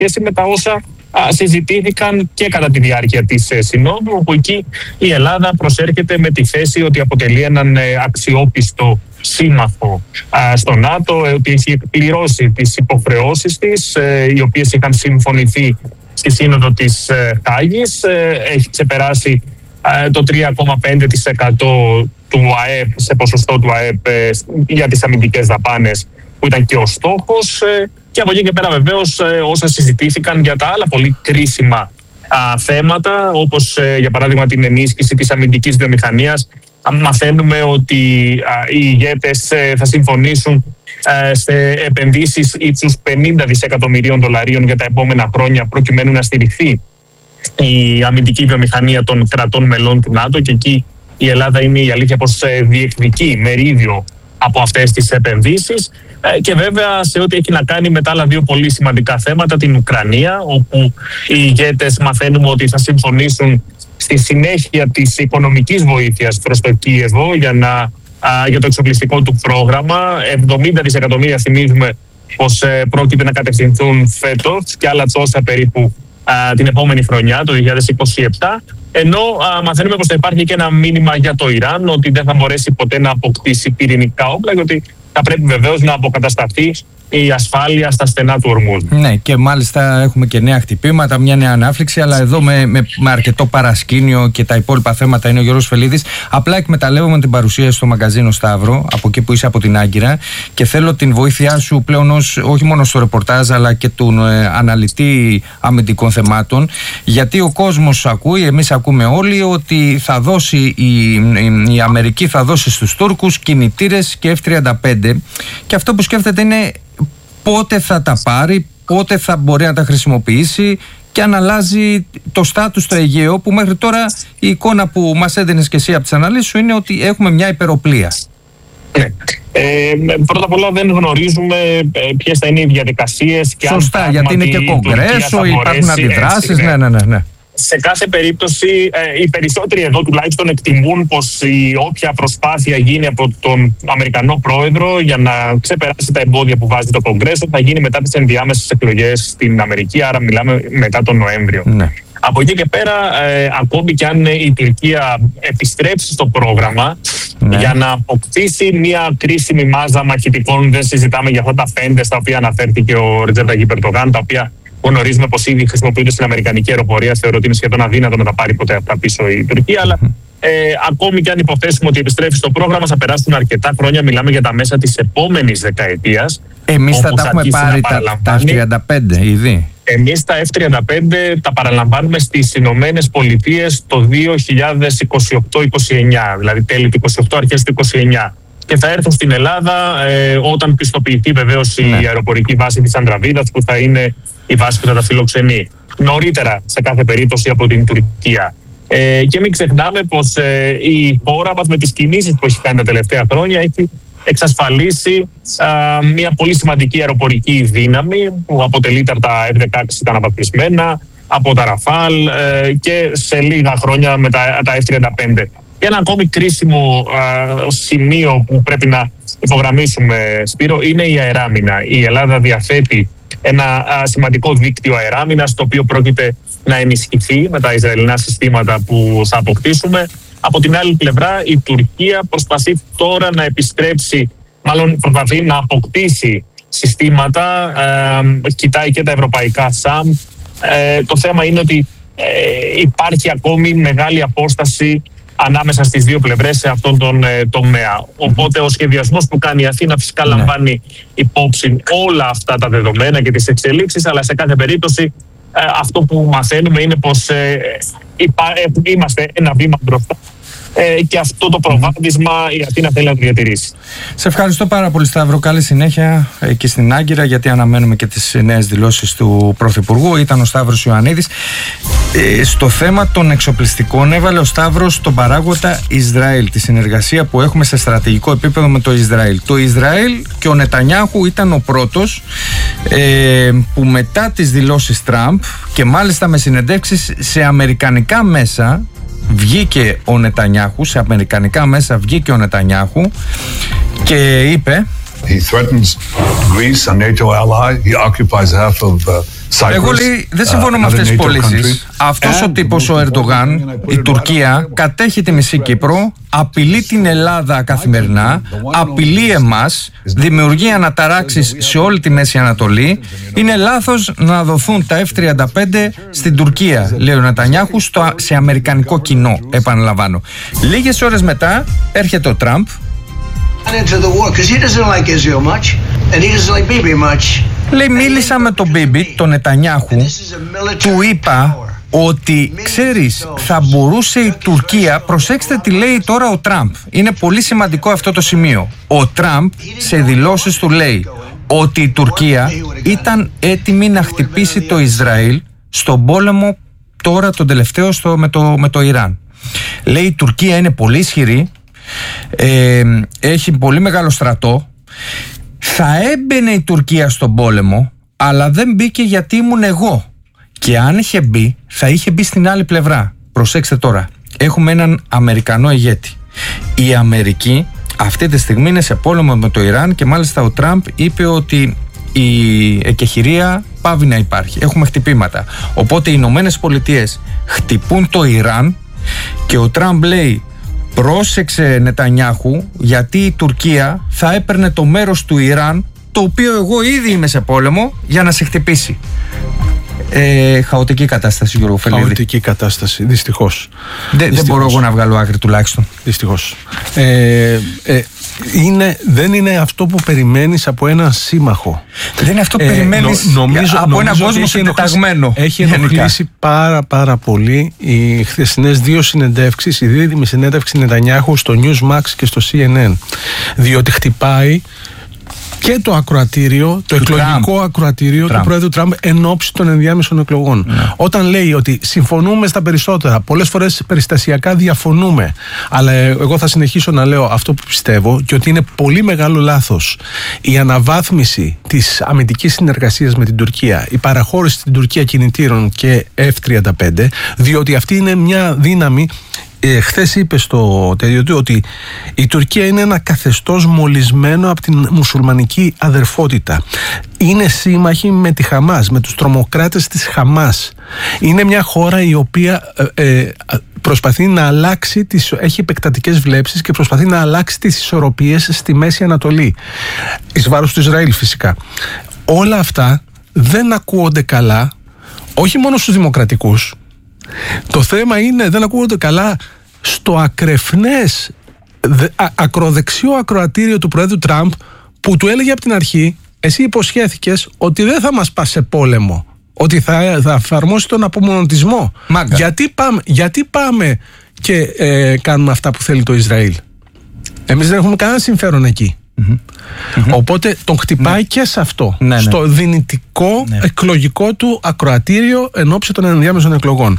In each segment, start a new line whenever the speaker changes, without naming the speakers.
σχέση με τα όσα συζητήθηκαν και κατά τη διάρκεια της Συνόδου, όπου εκεί η Ελλάδα προσέρχεται με τη θέση ότι αποτελεί έναν αξιόπιστο σύμμαχο στο ΝΑΤΟ, ότι έχει εκπληρώσει τις υποχρεώσεις της, οι οποίες είχαν συμφωνηθεί στη Σύνοδο της Χάγης. Έχει ξεπεράσει το 3,5% του ΑΕΠ, σε ποσοστό του ΑΕΠ για τις αμυντικές δαπάνες, που ήταν και ο στόχος. Και από εκεί και πέρα βεβαίως όσα συζητήθηκαν για τα άλλα πολύ κρίσιμα θέματα, όπως για παράδειγμα την ενίσχυση της αμυντικής βιομηχανίας. Μαθαίνουμε ότι οι ηγέτες θα συμφωνήσουν σε επενδύσεις ύψους 50 δισεκατομμυρίων δολαρίων για τα επόμενα χρόνια, προκειμένου να στηριχθεί η αμυντική βιομηχανία των κρατών μελών του ΝΑΤΟ, και εκεί η Ελλάδα είναι η αλήθεια πως διεκδικεί μερίδιο από αυτές τις επενδύσεις. Και βέβαια σε ό,τι έχει να κάνει με τα άλλα δύο πολύ σημαντικά θέματα, την Ουκρανία, όπου οι ηγέτες μαθαίνουμε ότι θα συμφωνήσουν στη συνέχεια της οικονομικής βοήθειας προς το Κίεβο για το εξοπλιστικό του πρόγραμμα. 70 δισεκατομμύρια θυμίζουμε πως πρόκειται να κατευθυνθούν φέτος και άλλα τόσα περίπου την επόμενη χρονιά, το 2027. Ενώ μαθαίνουμε πως θα υπάρχει και ένα μήνυμα για το Ιράν, ότι δεν θα μπορέσει ποτέ να αποκτήσει πυρηνικά όπλα, γιατί θα πρέπει βεβαίως να αποκατασταθεί η ασφάλεια στα στενά του Ορμούζ.
Ναι, και μάλιστα έχουμε και νέα χτυπήματα, μια νέα ανάφληξη, αλλά εδώ με αρκετό παρασκήνιο και τα υπόλοιπα θέματα είναι ο Γιώργος Φελίδης. Απλά εκμεταλλεύομαι την παρουσία στο μαγκαζίνο Σταύρο, από εκεί που είσαι, από την Άγκυρα, και θέλω την βοήθειά σου πλέον όχι μόνο στο ρεπορτάζ, αλλά και του αναλυτή αμυντικών θεμάτων, γιατί ο κόσμος ακούει, εμείς ακούμε όλοι, ότι θα δώσει η Αμερική θα δώσει στους Τούρκους κινητήρες και F-35, και αυτό που σκέφτεται είναι πότε θα τα πάρει, πότε θα μπορεί να τα χρησιμοποιήσει, και αν αλλάζει το στάτους στο Αιγαίο, που μέχρι τώρα η εικόνα που μας έδινες και εσύ από τις αναλύσεις σου είναι ότι έχουμε μια υπεροπλία.
Ναι. Πρώτα απ' όλα δεν γνωρίζουμε ποιες θα είναι οι διαδικασίες.
Σωστά, γιατί είναι και κογκρέσο, υπάρχουν αντιδράσεις. Ναι.
Σε κάθε περίπτωση, οι περισσότεροι εδώ τουλάχιστον εκτιμούν πως η όποια προσπάθεια γίνει από τον Αμερικανό πρόεδρο για να ξεπεράσει τα εμπόδια που βάζει το Κογκρέσο θα γίνει μετά τις ενδιάμεσες εκλογές στην Αμερική, άρα μιλάμε μετά τον Νοέμβριο. Ναι. Από εκεί και πέρα, ακόμη και αν η Τουρκία επιστρέψει στο πρόγραμμα για να αποκτήσει μια κρίσιμη μάζα μαχητικών, δεν συζητάμε για αυτά τα 5 στα οποία αναφέρθηκε ο Ρετζέπ Ταγιπ Ερντογάν, τα οποία γνωρίζουμε πως ήδη χρησιμοποιούνται στην Αμερικανική αεροπορία. Θεωρώ ότι είναι σχεδόν αδύνατο να τα πάρει ποτέ αυτά πίσω η Τουρκία. Αλλά ακόμη και αν υποθέσουμε ότι επιστρέφει στο πρόγραμμα, θα περάσουν αρκετά χρόνια. Μιλάμε για τα μέσα της επόμενης δεκαετίας.
Εμείς θα τα έχουμε πάρει τα F-35 ήδη.
Εμείς τα F-35 τα παραλαμβάνουμε στις Ηνωμένες Πολιτείες το 2028-29, δηλαδή τέλη του 28, αρχές του 29. Και θα έρθουν στην Ελλάδα όταν πιστοποιηθεί βεβαίως η αεροπορική βάση της Ανδραβίδας, που θα είναι η βάση που θα τα φιλοξενεί. Νωρίτερα, σε κάθε περίπτωση, από την Τουρκία. Και μην ξεχνάμε πως η χώρα μας με τις κινήσεις που έχει κάνει τα τελευταία χρόνια έχει εξασφαλίσει μια πολύ σημαντική αεροπορική δύναμη, που αποτελείται από τα F-16 τα αναβαθμισμένα, από τα Ραφάλ και σε λίγα χρόνια με τα F-35. Και ένα ακόμη κρίσιμο σημείο που πρέπει να υπογραμμίσουμε, Σπύρο, είναι η αεράμινα. Η Ελλάδα διαθέτει ένα σημαντικό δίκτυο αεράμινας, το οποίο πρόκειται να ενισχυθεί με τα Ισραηλινά συστήματα που θα αποκτήσουμε. Από την άλλη πλευρά, η Τουρκία προσπαθεί τώρα να επιστρέψει, μάλλον προσπαθεί να αποκτήσει συστήματα, κοιτάει και τα ευρωπαϊκά ΣΑΜ. Το θέμα είναι ότι υπάρχει ακόμη μεγάλη απόσταση ανάμεσα στις δύο πλευρές σε αυτόν τον τομέα. Οπότε ο σχεδιασμός που κάνει η Αθήνα φυσικά λαμβάνει υπόψη όλα αυτά τα δεδομένα και τις εξελίξεις, αλλά σε κάθε περίπτωση αυτό που μαθαίνουμε είναι πως είμαστε ένα βήμα μπροστά και αυτό το προβάδισμα η Αθήνα θέλει να το διατηρήσει.
Σε ευχαριστώ πάρα πολύ, Σταύρο. Καλή συνέχεια και στην Άγκυρα, γιατί αναμένουμε και τις νέες δηλώσεις του Πρωθυπουργού. Ήταν ο Σταύρος Ιωαννίδης. Στο θέμα των εξοπλιστικών έβαλε ο Σταύρος τον παράγοντα Ισραήλ, τη συνεργασία που έχουμε σε στρατηγικό επίπεδο με το Ισραήλ. Το Ισραήλ και ο Νετανιάχου ήταν ο πρώτος που μετά τις δηλώσεις Τραμπ, και μάλιστα με συνεντεύξεις σε αμερικανικά μέσα, βγήκε ο Νετανιάχου, σε αμερικανικά μέσα βγήκε ο Νετανιάχου και είπε:
He threatens Greece, a NATO ally. He occupies half of
Εγώ λέει, δεν συμφωνώ με αυτές τις πωλήσεις. Αυτός ο τύπος, ο Ερντογάν, η Τουρκία, κατέχει τη μισή Κύπρο, απειλεί την Ελλάδα καθημερινά, απειλεί εμάς, δημιουργεί αναταράξεις σε όλη τη Μέση Ανατολή. Είναι λάθος να δοθούν τα F-35 στην Τουρκία, λέει ο Νετανιάχου, σε αμερικανικό κοινό, επαναλαμβάνω. Λίγες ώρες μετά έρχεται ο Τραμπ. Λέει, μίλησα με τον Μπίμπι, τον Νετανιάχου, του είπα ότι, ξέρεις, θα μπορούσε η Τουρκία, προσέξτε τι λέει τώρα ο Τραμπ, είναι πολύ σημαντικό αυτό το σημείο. Ο Τραμπ σε δηλώσεις του λέει ότι η Τουρκία ήταν έτοιμη να χτυπήσει το Ισραήλ στον πόλεμο τώρα τον τελευταίο με το Ιράν. Λέει, η Τουρκία είναι πολύ ισχυρή, έχει πολύ μεγάλο στρατό, θα έμπαινε η Τουρκία στον πόλεμο, αλλά δεν μπήκε γιατί ήμουν εγώ. Και αν είχε μπει, θα είχε μπει στην άλλη πλευρά. Προσέξτε τώρα, έχουμε έναν Αμερικανό ηγέτη. Η Αμερική αυτή τη στιγμή είναι σε πόλεμο με το Ιράν και μάλιστα ο Τραμπ είπε ότι η εκεχηρία πάβει να υπάρχει. Έχουμε χτυπήματα. Οπότε οι Ηνωμένες Πολιτείες χτυπούν το Ιράν και ο Τραμπ λέει, πρόσεξε Νετανιάχου, γιατί η Τουρκία θα έπαιρνε το μέρος του Ιράν, το οποίο εγώ ήδη είμαι σε πόλεμο, για να σε χτυπήσει. Χαοτική κατάσταση, Γιώργο Φελίδη.
Χαοτική κατάσταση, δυστυχώς.
Δεν μπορώ εγώ να βγάλω άκρη τουλάχιστον.
Δυστυχώς. Δεν είναι αυτό που περιμένεις από έναν σύμμαχο.
Δεν είναι αυτό που περιμένεις από έναν κόσμο συντεταγμένο.
Έχει ενοχλήσει πάρα πολύ οι χθεσινές δύο συνεντεύξεις, η δίδυμη συνέντευξη Νετανιάχου στο Newsmax και στο CNN. Διότι χτυπάει και το ακροατήριο, το εκλογικό ακροατήριο του Πρόεδρου Τραμπ εν ώψη των ενδιάμεσων εκλογών. Όταν λέει ότι συμφωνούμε στα περισσότερα, πολλές φορές περιστασιακά διαφωνούμε, αλλά εγώ θα συνεχίσω να λέω αυτό που πιστεύω και ότι είναι πολύ μεγάλο λάθος η αναβάθμιση της αμυντικής συνεργασίας με την Τουρκία, η παραχώρηση στην Τουρκία κινητήρων και F-35, διότι αυτή είναι μια δύναμη. Χθες είπε στο τέτοιο του ότι η Τουρκία είναι ένα καθεστώς μολυσμένο από την μουσουλμανική αδερφότητα. Είναι σύμμαχοι με τη Χαμάς, με τους τρομοκράτες της Χαμάς. Είναι μια χώρα η οποία προσπαθεί να αλλάξει, έχει επεκτατικές βλέψεις και προσπαθεί να αλλάξει τις ισορροπίες στη Μέση Ανατολή. Εις βάρος του Ισραήλ φυσικά. Όλα αυτά δεν ακούγονται καλά, όχι μόνο στους δημοκρατικούς. Το θέμα είναι, δεν ακούγονται καλά στο ακρεφνές ακροδεξιό ακροατήριο του Πρόεδρου Τραμπ, που του έλεγε από την αρχή, εσύ υποσχέθηκες ότι δεν θα μας πας σε πόλεμο, ότι θα εφαρμόσει τον απομονωτισμό. Γιατί πάμε και κάνουμε αυτά που θέλει το Ισραήλ? Εμείς δεν έχουμε κανένα συμφέρον εκεί. Οπότε τον χτυπάει και σε αυτό, στο δυνητικό εκλογικό του ακροατήριο εν ώψη των ενδιάμεσων εκλογών.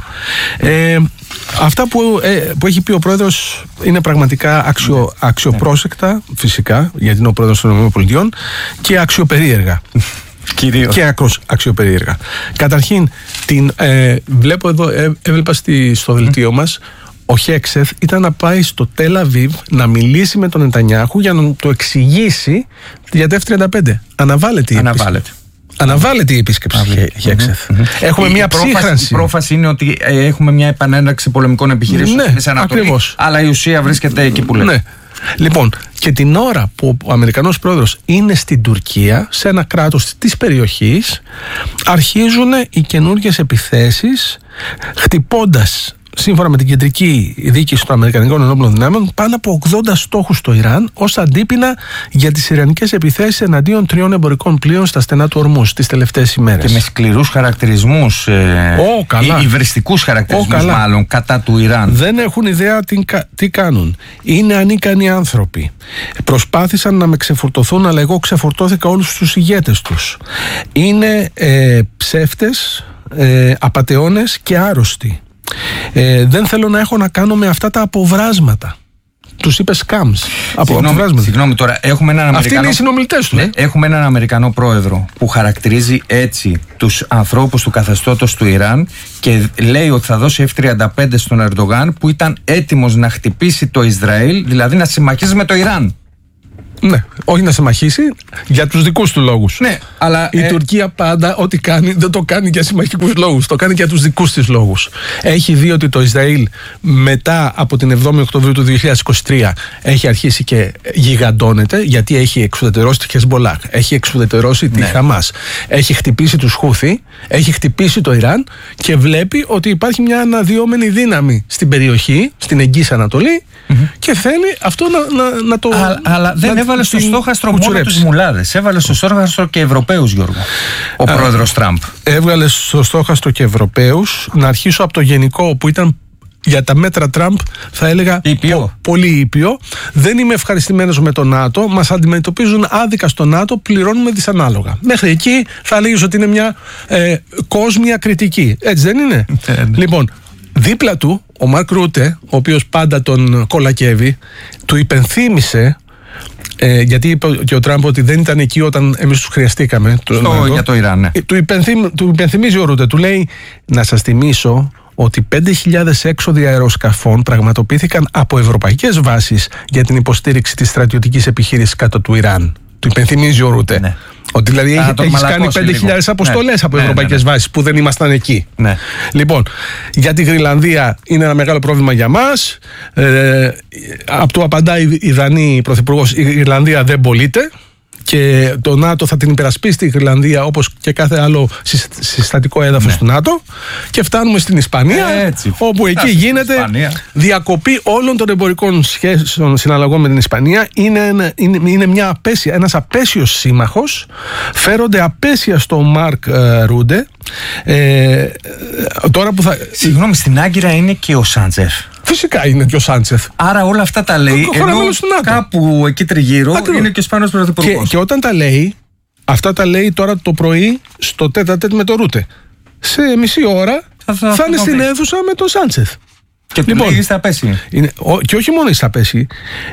Αυτά που έχει πει ο πρόεδρος είναι πραγματικά αξιοπρόσεκτα, φυσικά, γιατί είναι ο πρόεδρος των ΗΠΑ, και αξιοπερίεργα. Και αξιοπερίεργα. Καταρχήν, βλέπω εδώ, έβλεπα στο δελτίο μας, ο Χέξεθ ήταν να πάει στο Τελ Αβίβ να μιλήσει με τον Νετανιάχου για να το εξηγήσει για τα F-35. Αναβάλλεται η επίσκεψη Χέξεθ. Έχουμε μια ψύχρανση.
Η πρόφαση είναι ότι έχουμε μια επανένταξη πολεμικών επιχειρήσεων στην Ανατολή, ακριβώς. Αλλά η ουσία βρίσκεται εκεί που λέμε.
Ναι. Λοιπόν, και την ώρα που ο Αμερικανός πρόεδρος είναι στην Τουρκία, σε ένα κράτος της περιοχής, αρχίζουν οι καινούργιες επιθέσεις, χτυπώντας, σύμφωνα με την κεντρική διοίκηση των Αμερικανικών Ενόπλων Δυνάμεων, πάνω από 80 στόχους στο Ιράν ως αντίπεινα για τις ιρανικές επιθέσεις εναντίον 3 εμπορικών πλοίων στα στενά του Ορμούς τις τελευταίες ημέρες.
Και με σκληρούς χαρακτηρισμούς, υβριστικούς χαρακτηρισμούς μάλλον, κατά του Ιράν.
Δεν έχουν ιδέα τι κάνουν. Είναι ανίκανοι άνθρωποι. Προσπάθησαν να με ξεφορτωθούν, αλλά εγώ ξεφορτώθηκα όλους τους ηγέτες τους. Είναι ψεύτες, απατεώνες και άρρωστοι. Δεν θέλω να έχω να κάνω με αυτά τα αποβράσματα. Τους είπε scams.
Συγγνώμη τώρα, έχουμε έναν Αμερικανό.
Αυτοί είναι οι συνομιλητές του.
Έχουμε έναν Αμερικανό πρόεδρο που χαρακτηρίζει έτσι τους ανθρώπους του καθεστώτος του Ιράν και λέει ότι θα δώσει F-35 στον Ερντογάν, που ήταν έτοιμος να χτυπήσει το Ισραήλ, δηλαδή να συμμαχίζει με το Ιράν.
Ναι, όχι να σε μαχήσει, για τους δικούς του λόγους.
Ναι, αλλά
η Τουρκία πάντα ό,τι κάνει δεν το κάνει για συμμαχικούς λόγους, το κάνει για τους δικούς της λόγους. Έχει δει ότι το Ισραήλ μετά από την 7η Οκτωβρίου του 2023 έχει αρχίσει και γιγαντώνεται, γιατί έχει εξουδετερώσει τη Χεσμολάχ, έχει εξουδετερώσει τη Χαμάς, έχει χτυπήσει τους Χούθι, έχει χτυπήσει το Ιράν και βλέπει ότι υπάρχει μια αναδυόμενη δύναμη στην περιοχή, στην Εγγύης Ανατολή, και θέλει αυτό να το.
Αλλά δεν έβαλε στο στόχαστρο μόνο τους μουλάδες. Έβαλε στο στόχαστρο και Ευρωπαίους, Γιώργο. Ο πρόεδρος Τραμπ.
Έβγαλε στο στόχαστρο και Ευρωπαίους. Να αρχίσω από το γενικό, που ήταν για τα μέτρα Τραμπ, θα έλεγα πολύ ήπιο. Δεν είμαι ευχαριστημένος με το ΝΑΤΟ. Μας αντιμετωπίζουν άδικα στο ΝΑΤΟ, πληρώνουμε δυσανάλογα. Μέχρι εκεί θα λέγεις ότι είναι μια κόσμια κριτική. Έτσι δεν είναι? Λοιπόν, δίπλα του, ο Μαρκ Ρούτε, ο οποίος πάντα τον κολακεύει, του υπενθύμησε, γιατί είπε και ο Τραμπ ότι δεν ήταν εκεί όταν εμείς τους χρειαστήκαμε.
Για το Ιράν, ναι.
Του υπενθυμίζει ο Ρούτε, του λέει, να σας θυμίσω ότι 5.000 έξοδοι αεροσκαφών πραγματοποιήθηκαν από ευρωπαϊκές βάσεις για την υποστήριξη της στρατιωτικής επιχείρησης κάτω του Ιράν. Του υπενθυμίζει ο Ρούτε. Ναι. Ότι δηλαδή έχεις κάνει 5.000 αποστολές από ευρωπαϊκές βάσεις που δεν ήμασταν εκεί. Ναι. Λοιπόν, για τη Γροιλανδία είναι ένα μεγάλο πρόβλημα για μας. Από το απαντάει η Δανή πρωθυπουργός, η Γροιλανδία δεν πωλείται. Και το ΝΑΤΟ θα την υπερασπίσει τη Γροιλανδία όπως και κάθε άλλο συστατικό έδαφος του ΝΑΤΟ. Και φτάνουμε στην Ισπανία, όπου εκεί γίνεται διακοπή όλων των εμπορικών σχέσεων, συναλλαγών με την Ισπανία. Είναι μια απέσια, ένας απέσιος σύμμαχος. Φέρονται απέσια στο Μαρκ Ρούντε. Τώρα που θα...
Συγγνώμη, στην Άγκυρα είναι και ο Σάντσεφ.
Φυσικά είναι και ο Σάντσεφ.
Άρα όλα αυτά τα λέει. Ενώ κάπου εκεί τριγύρω είναι και ο Ισπανός πρωθυπουργός.
Και όταν τα λέει, αυτά τα λέει τώρα το πρωί στο τέτα-τέτ με το Ρούτε. Σε μισή ώρα θα είναι στην αίθουσα με τον Σάντσεφ.
Και του λέγει στα απέσια.
Και όχι μόνο στα απέσια.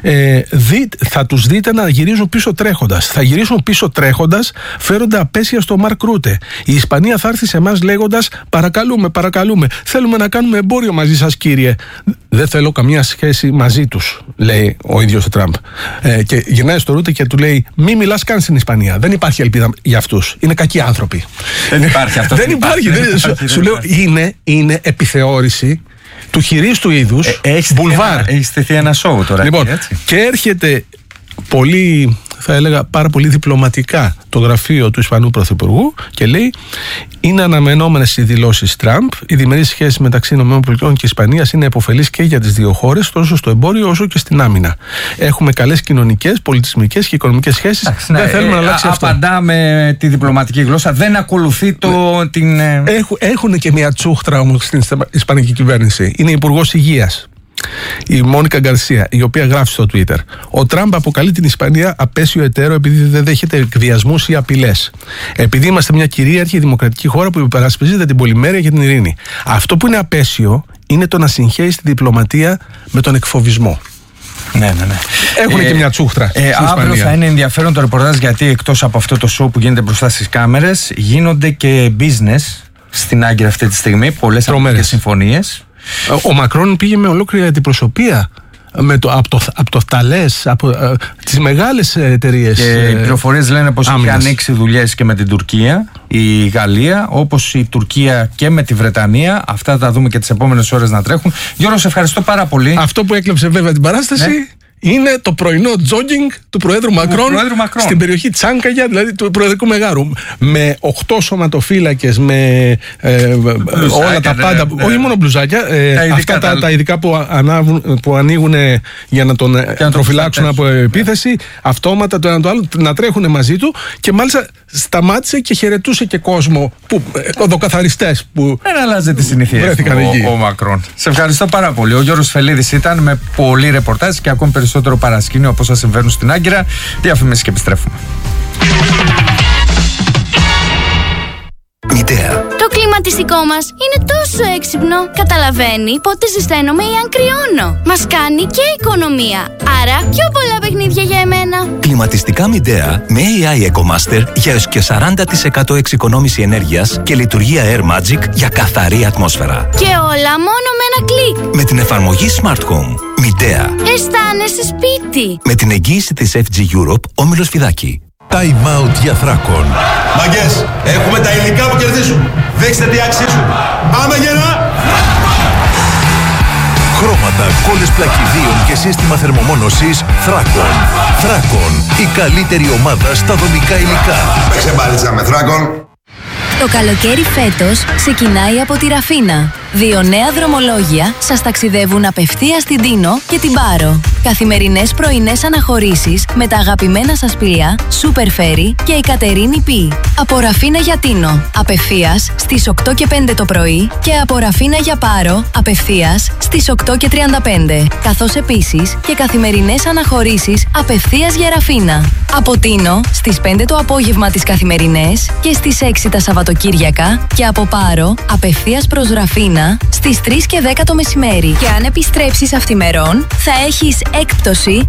Θα τους δείτε να γυρίζουν πίσω τρέχοντας. Θα γυρίσουν πίσω τρέχοντας, φέρονται απέσια στο Μαρκ Ρούτε. Η Ισπανία θα έρθει σε εμάς λέγοντας, παρακαλούμε, θέλουμε να κάνουμε εμπόριο μαζί σας, κύριε. Δεν θέλω καμία σχέση μαζί τους, λέει ο ίδιος ο Τραμπ. Και γυρνάει στο Ρούτε και του λέει, μη μιλάς καν στην Ισπανία. Δεν υπάρχει ελπίδα για αυτούς. Είναι κακοί άνθρωποι.
Δεν υπάρχει αυτό.
Δεν υπάρχει. Σου λέω, είναι επιθεώρηση του χειρίστου είδους μπουλβάρ.
Έχει στηθεί ένα σόου τώρα.
Λοιπόν, και έρχεται πολύ, θα έλεγα πάρα πολύ διπλωματικά, το γραφείο του Ισπανού Πρωθυπουργού και λέει, είναι αναμενόμενες οι δηλώσεις Τραμπ. Οι διμερείς σχέσεις μεταξύ ΗΠΑ και Ισπανίας είναι επωφελείς και για τις δύο χώρες, τόσο στο εμπόριο όσο και στην άμυνα. Έχουμε καλές κοινωνικές, πολιτισμικές και οικονομικές σχέσεις. Δεν θέλουμε να αλλάξει αυτό.
Απαντά με τη διπλωματική γλώσσα, δεν ακολουθεί την.
Έχουν και μια τσούχτρα όμως στην Ισπανική κυβέρνηση. Είναι υπουργός υγείας, η Μόνικα Γκαρσία, η οποία γράφει στο Twitter, ο Τραμπ αποκαλεί την Ισπανία απέσιο εταίρο επειδή δεν δέχεται εκβιασμούς ή απειλές. Επειδή είμαστε μια κυρίαρχη δημοκρατική χώρα που υπερασπίζεται την πολυμέρεια και την ειρήνη. Αυτό που είναι απέσιο είναι το να συγχαίει τη διπλωματία με τον εκφοβισμό.
Ναι.
Έχουν και μια τσούχτρα.
Αύριο θα είναι ενδιαφέρον το ρεπορτάζ, γιατί εκτός από αυτό το show που γίνεται μπροστά στις κάμερες, γίνονται και business στην Άγκυρα αυτή τη στιγμή. Πολλές αυτές συμφωνίες.
Ο Μακρόν πήγε με ολόκληρη αντιπροσωπεία από το Θαλές, από τις μεγάλες εταιρείες.
Και οι πληροφορίες λένε πως έχει ανοίξει δουλειές και με την Τουρκία, η Γαλλία, όπως η Τουρκία και με τη Βρετανία. Αυτά θα τα δούμε και τις επόμενες ώρες να τρέχουν. Γιώργο, σε ευχαριστώ πάρα πολύ.
Αυτό που έκλεψε βέβαια την παράσταση είναι το πρωινό τζόγκινγκ του Προέδρου Μακρόν στην περιοχή Τσάνκαγια, δηλαδή του Προεδρικού Μεγάρου. Με 8 σωματοφύλακες, με όλα τα πάντα. Όχι μόνο μπλουζάκια, αυτά τα ειδικά που ανοίγουν για να τον προφυλάξουν από επίθεση, αυτόματα το ένα το άλλο, να τρέχουν μαζί του. Και μάλιστα σταμάτησε και χαιρετούσε και κόσμο, οδοκαθαριστές που.
Δεν αλλάζει τη συνήθεια ο Μακρόν. Σε ευχαριστώ πάρα πολύ. Ο Γιώργος Φελίδης ήταν με πολύ ρεπορτάζ και ακόμη περισσότερο παρασκήνιο από όσα συμβαίνουν στην Άγκυρα. Διαφημίσεις και επιστρέφουμε.
Μητέα. Το κλιματιστικό μας είναι τόσο έξυπνο. Καταλαβαίνει πότε ζεσταίνομαι ή αν κρυώνω. Μας κάνει και οικονομία. Άρα πιο πολλά παιχνίδια για εμένα.
Κλιματιστικά Μητέα με AI EcoMaster για έως και 40% εξοικονόμηση ενέργειας και λειτουργία Air Magic για καθαρή ατμόσφαιρα.
Και όλα μόνο με ένα κλικ.
Με την εφαρμογή Smart Home. Midea.
Αισθάνεσαι σπίτι.
Με την εγγύηση της FG Europe, Όμιλος Φιδάκη.
Time out για Θράκον.
Μαγκές, έχουμε τα υλικά που κερδίζουν. Δείξτε τι αξίζουν. Πάμε γερά!
Χρώματα, κόλλες πλακιδίων και σύστημα θερμομόνωσης Θράκον. Θράκον, η καλύτερη ομάδα στα δομικά υλικά.
Παίξε μπάλιτσα με Θράκον.
Το καλοκαίρι φέτος ξεκινάει από τη Ραφίνα. 2 νέα δρομολόγια σας ταξιδεύουν απευθείας στην Τίνο και την Πάρο. Καθημερινές πρωινές αναχωρήσεις με τα αγαπημένα σας πλοία Super Ferry και η Κατερίνη Π. Από Ραφίνα για Τίνο, απευθείας στις 8 και 5 το πρωί και από Ραφίνα για Πάρο, απευθείας στις 8 και 35. Καθώς επίσης και καθημερινές αναχωρήσεις απευθείας για Ραφίνα. Από Τίνο στις 5 το απόγευμα τις καθημερινές και στις 6 τα Σαββατοκύριακα και από Πάρο απευθείας προς Ραφίνα στις 3 και 10 το μεσημέρι. Και αν επιστρέψεις αυτημερών, θα έχεις έκπτωση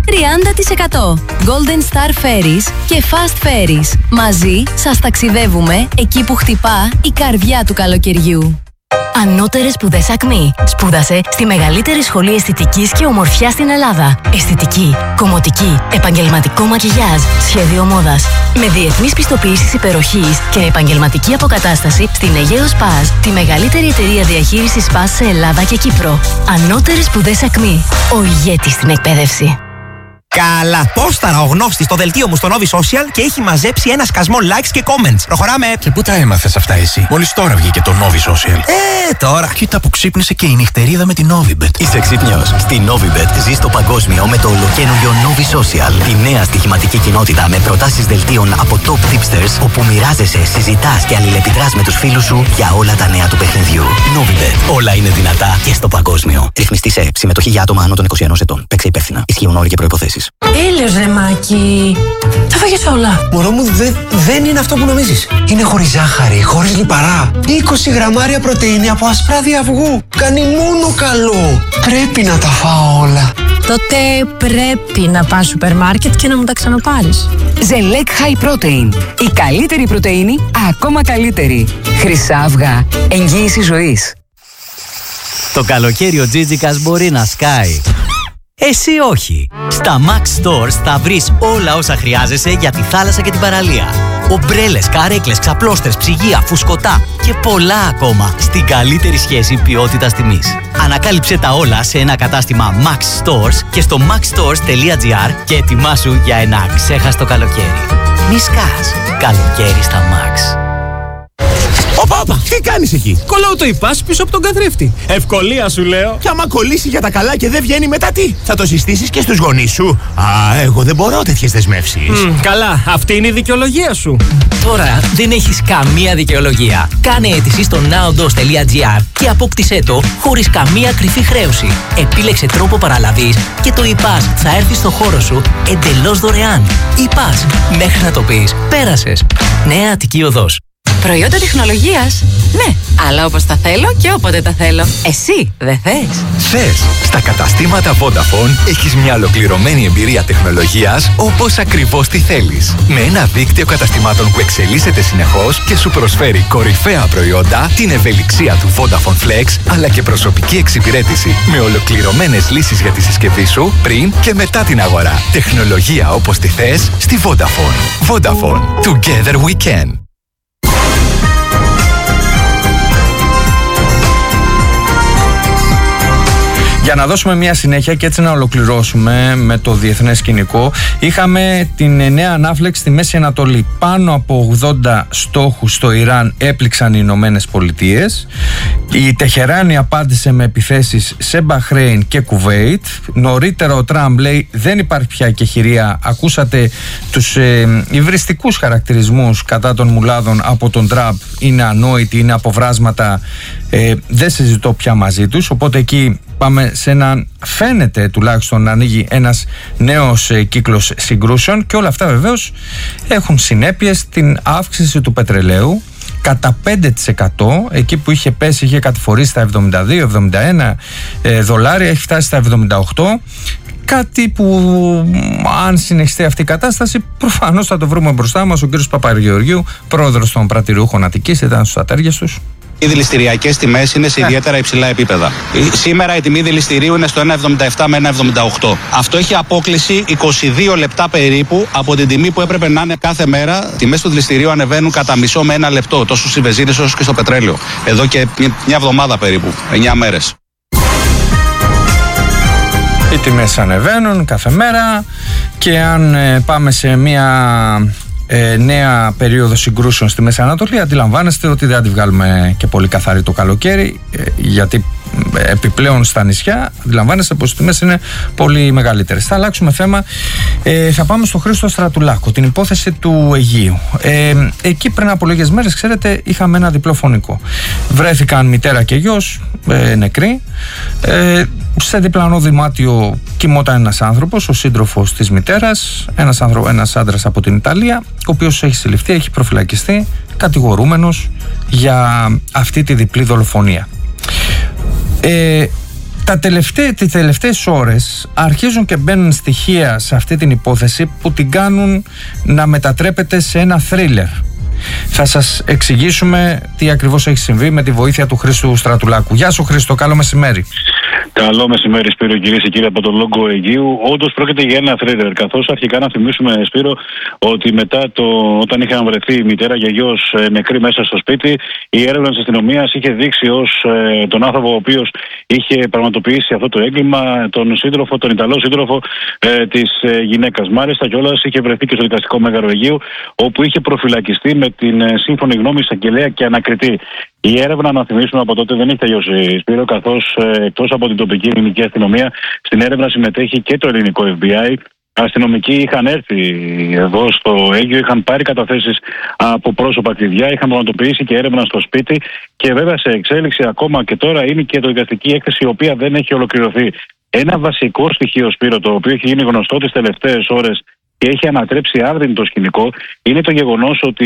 30%. Golden Star Ferries και Fast Ferries. Μαζί σας ταξιδεύουμε εκεί που χτυπά η καρδιά του καλοκαιριού.
Ανώτερες σπουδές Ακμή. Σπούδασε στη μεγαλύτερη σχολή αισθητικής και ομορφιάς στην Ελλάδα. Αισθητική, κομμωτική, επαγγελματικό μακιγιάζ, σχέδιο μόδας. Με διεθνείς πιστοποιήσεις υπεροχής και επαγγελματική αποκατάσταση στην Αιγαίο Σπάζ, τη μεγαλύτερη εταιρεία διαχείρισης Σπάζ σε Ελλάδα και Κύπρο. Ανώτερες σπουδές Ακμή. Ο ηγέτης στην εκπαίδευση.
Καλά, πόσταρα ο γνώστης στο δελτίο μου στο Novi Social και έχει μαζέψει ένα σκασμό likes και comments. Προχωράμε!
Και πού τα έμαθες αυτά εσύ? Μόλις τώρα βγήκε το Novi Social.
Τώρα.
Κοίτα που ξύπνησε και η νυχτερίδα με την Novibet.
Είσαι ξύπνιος? Στη Novibet ζεις το παγκόσμιο με το ολοκαίνουργιο Novi Social. Τη νέα στοιχηματική κοινότητα με προτάσεις δελτίων από top tipsters, όπου μοιράζεσαι, συζητάς και αλληλεπιδράς με τους φίλους σου για όλα τα νέα του παιχνιδιού. Novibet. Όλα είναι δυνατά και στο παγκόσμιο. Ρυθμιστή σε συμμετοχή για άτομα άνω των 21 ετών. Παίξε υπεύθυνα. Ισχύουν όροι και προϋποθέσεις.
Έλεος ρε Μάκη. Τα φάγες όλα.
Μωρό μου, δεν είναι αυτό που νομίζεις. Είναι χωρίς ζάχαρη, χωρίς λιπαρά. 20 γραμμάρια πρωτεΐνη από ασπράδι αυγού. Κάνει μόνο καλό. Πρέπει να τα φάω όλα.
Τότε πρέπει να πας σούπερ μάρκετ και να μου τα ξαναπάρεις.
Ζελέκ High Protein. Η καλύτερη πρωτεΐνη, ακόμα καλύτερη. Χρυσά αυγά. Εγγύηση ζωής.
Το καλοκαίρι ο Τζίτζικας μπορεί να σκάει. Εσύ όχι. Στα Max Stores θα βρεις όλα όσα χρειάζεσαι για τη θάλασσα και την παραλία. Ομπρέλες, καρέκλες, ξαπλώστρες, ψυγεία, φουσκωτά και πολλά ακόμα στην καλύτερη σχέση ποιότητας τιμής. Ανακάλυψε τα όλα σε ένα κατάστημα Max Stores και στο maxstores.gr και ετοιμάσου για ένα ξέχαστο καλοκαίρι. Μη σκάς. Καλοκαίρι στα Max.
Όπα, τι κάνεις εκεί?
Κολλάω το υπάς πίσω από τον καθρέφτη. Ευκολία σου λέω.
Και άμα κολλήσει για τα καλά και δεν βγαίνει μετά τι? Θα το συστήσεις και στους γονείς σου? Εγώ δεν μπορώ τέτοιες δεσμεύσεις.
Καλά, αυτή είναι η δικαιολογία σου.
Τώρα δεν έχεις καμία δικαιολογία. Κάνε αίτηση στο nowdos.gr και απόκτησέ το χωρίς καμία κρυφή χρέωση. Επίλεξε τρόπο παραλαβής και το υπάς θα έρθει στο χώρο σου εντελώς δωρεάν. Υπάς, μέχρι να το πεις, πέρασες. Νέα Αττική Οδός.
Προϊόντα τεχνολογίας. Ναι, αλλά όπως τα θέλω και όποτε τα θέλω. Εσύ δεν θες?
Θες. Στα καταστήματα Vodafone έχεις μια ολοκληρωμένη εμπειρία τεχνολογίας όπως ακριβώς τη θέλεις. Με ένα δίκτυο καταστημάτων που εξελίσσεται συνεχώς και σου προσφέρει κορυφαία προϊόντα, την ευελιξία του Vodafone Flex, αλλά και προσωπική εξυπηρέτηση με ολοκληρωμένες λύσεις για τη συσκευή σου πριν και μετά την αγορά. Τεχνολογία όπως τη θες στη Vodafone. Vodafone. Together we can.
Για να δώσουμε μια συνέχεια και έτσι να ολοκληρώσουμε με το διεθνές σκηνικό, είχαμε την νέα ανάφλεξη στη Μέση Ανατολή. Πάνω από 80 στόχους στο Ιράν έπληξαν οι Ηνωμένες Πολιτείες. Η Τεχεράνη απάντησε με επιθέσεις σε Μπαχρέιν και Κουβέιτ. Νωρίτερα ο Τραμπ λέει δεν υπάρχει πια εκεχηρία. Ακούσατε τους υβριστικούς χαρακτηρισμούς κατά των μουλάδων από τον Τραμπ. Είναι ανόητοι, είναι αποβράσματα, δεν συζητώ πια μαζί τους. Οπότε εκεί πάμε σε έναν, φαίνεται τουλάχιστον να ανοίγει ένας νέος κύκλος συγκρούσεων, και όλα αυτά βεβαίως έχουν συνέπειες στην αύξηση του πετρελαίου κατά 5%. Εκεί που είχε πέσει, είχε κατηφορήσει στα 72-71 δολάρια, έχει φτάσει στα 78. Κάτι που, αν συνεχιστεί αυτή η κατάσταση, προφανώς θα το βρούμε μπροστά μας. Ο κύριος Παπαγεωργίου, πρόεδρος των πρατηριούχων Αττικής, ήταν στους ατέριες τους.
Οι δηληστηριακές τιμές είναι σε ιδιαίτερα υψηλά επίπεδα. Σήμερα η τιμή δηληστηρίου είναι στο 1,77 με 1,78. Αυτό έχει απόκλιση 22 λεπτά περίπου από την τιμή που έπρεπε να είναι κάθε μέρα. Τιμές του δηληστηρίου ανεβαίνουν κατά μισό με 1 λεπτό, τόσο στις βενζίνες όσο και στο πετρέλαιο. Εδώ και μια εβδομάδα περίπου, 9 μέρες.
Οι τιμές ανεβαίνουν κάθε μέρα και αν πάμε σε μια νέα περίοδο συγκρούσεων στη Μέση Ανατολή, αντιλαμβάνεστε ότι δεν θα τη βγάλουμε και πολύ καθαρή το καλοκαίρι, γιατί επιπλέον στα νησιά αντιλαμβάνεστε πως οι τιμές είναι πολύ μεγαλύτερες. Θα αλλάξουμε θέμα, θα πάμε στο Χρήστο Στρατουλάκο, την υπόθεση του Αιγείου. Εκεί πριν από λίγες μέρες, ξέρετε, είχαμε ένα διπλό φωνικό. Βρέθηκαν μητέρα και γιος νεκροί. Σε διπλανό δωμάτιο κοιμόταν ένας άνθρωπος, ο σύντροφος της μητέρας, ένας άντρας από την Ιταλία, ο οποίος έχει συλληφθεί, έχει προφυλακιστεί, κατηγορούμενος για αυτή τη διπλή δολοφονία. Τις τελευταίες ώρες αρχίζουν και μπαίνουν στοιχεία σε αυτή την υπόθεση που την κάνουν να μετατρέπεται σε ένα θρίλερ. Θα σας εξηγήσουμε τι ακριβώς έχει συμβεί με τη βοήθεια του Χρήστου Στρατουλάκου. Γεια σου Χρήστο, καλό μεσημέρι.
Καλό μεσημέρι, Σπύρο, κυρίες και κύριοι από τον Λόγκο Αιγείου. Όντως πρόκειται για ένα θρίλερ. Καθώς αρχικά να θυμίσουμε, Σπύρο, ότι όταν είχαν βρεθεί η μητέρα και γιος νεκροί μέσα στο σπίτι, η έρευνα της αστυνομίας είχε δείξει ως τον άνθρωπο ο οποίος είχε πραγματοποιήσει αυτό το έγκλημα, τον σύντροφο, τον Ιταλό σύντροφο της γυναίκας. Μάλιστα κιόλας είχε βρεθεί και στο δικαστικό μέγαρο Αιγείου, όπου είχε προφυλακιστεί με την σύμφωνη γνώμη εισαγγελέα και ανακριτή. Η έρευνα, να θυμίσουμε, από τότε δεν έχει τελειώσει, Σπύρο, καθώς εκτός από την τοπική ελληνική αστυνομία, στην έρευνα συμμετέχει και το ελληνικό FBI. Αστυνομικοί είχαν έρθει εδώ στο Αίγυο, είχαν πάρει καταθέσεις από πρόσωπα κλειδιά, είχαν πραγματοποιήσει και έρευνα στο σπίτι και βέβαια σε εξέλιξη ακόμα και τώρα είναι και το δικαστική έκθεση, η οποία δεν έχει ολοκληρωθεί. Ένα βασικό στοιχείο, Σπύρο, το οποίο έχει γίνει γνωστό τις τελευταίες ώρες και έχει ανατρέψει άρδιν το σκηνικό, είναι το γεγονός ότι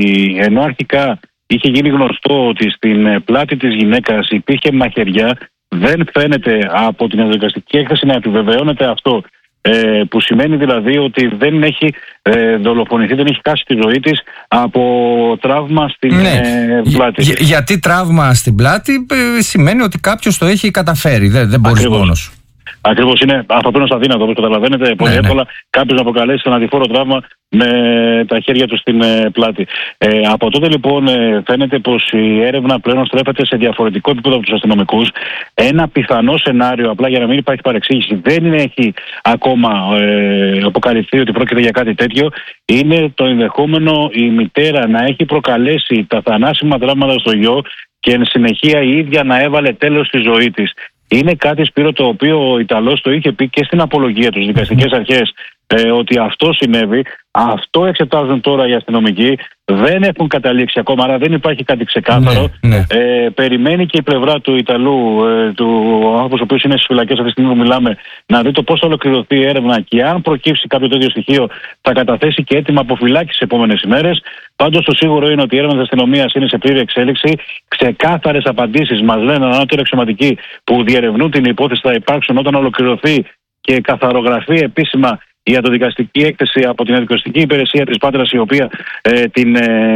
ενώ αρχικά είχε γίνει γνωστό ότι στην πλάτη της γυναίκας υπήρχε μαχαιριά, δεν φαίνεται από την δικαστική έκθεση να επιβεβαιώνεται αυτό. Που σημαίνει δηλαδή ότι δεν έχει δολοφονηθεί, δεν έχει χάσει τη ζωή της από τραύμα στην πλάτη.
Γιατί τραύμα στην πλάτη σημαίνει ότι κάποιος το έχει καταφέρει, δεν μπορείς μόνος.
Ακριβώς, είναι ανθρωπίνως αδύνατο, όπως καταλαβαίνετε, πολύ εύκολα κάποιος να αποκαλέσει ένα αντιφόρο τραύμα με τα χέρια του στην πλάτη. Από τότε λοιπόν φαίνεται πως η έρευνα πλέον στρέφεται σε διαφορετικό επίπεδο από τους αστυνομικούς. Ένα πιθανό σενάριο, απλά για να μην υπάρχει παρεξήγηση, δεν έχει ακόμα αποκαλυφθεί ότι πρόκειται για κάτι τέτοιο. Είναι το ενδεχόμενο η μητέρα να έχει προκαλέσει τα θανάσιμα τραύματα στο γιο και εν συνεχεία η ίδια να έβαλε τέλος στη ζωή της. Είναι κάτι, Σπύρο, το οποίο ο Ιταλός το είχε πει και στην απολογία του στις δικαστικές αρχές, ότι αυτό συνέβη. Αυτό εξετάζουν τώρα οι αστυνομικοί. Δεν έχουν καταλήξει ακόμα, άρα δεν υπάρχει κάτι ξεκάθαρο. Περιμένει και η πλευρά του Ιταλού, του άνθρωπου ο οποίος είναι στις φυλακές αυτή τη στιγμή που μιλάμε, να δει το πώς θα ολοκληρωθεί η έρευνα και αν προκύψει κάποιο τέτοιο στοιχείο, θα καταθέσει και έτοιμα αποφυλάκηση τις επόμενες ημέρες. Πάντως το σίγουρο είναι ότι η έρευνα της αστυνομίας είναι σε πλήρη εξέλιξη. Ξεκάθαρες απαντήσεις μας λένε ανώτεροι αξιωματικοί που διερευνούν την υπόθεση θα υπάρξουν όταν ολοκληρωθεί και καθαρογραφεί επίσημα η αντοδικαστική έκθεση από την αντιδικαστική υπηρεσία της Πάτρας, η οποία την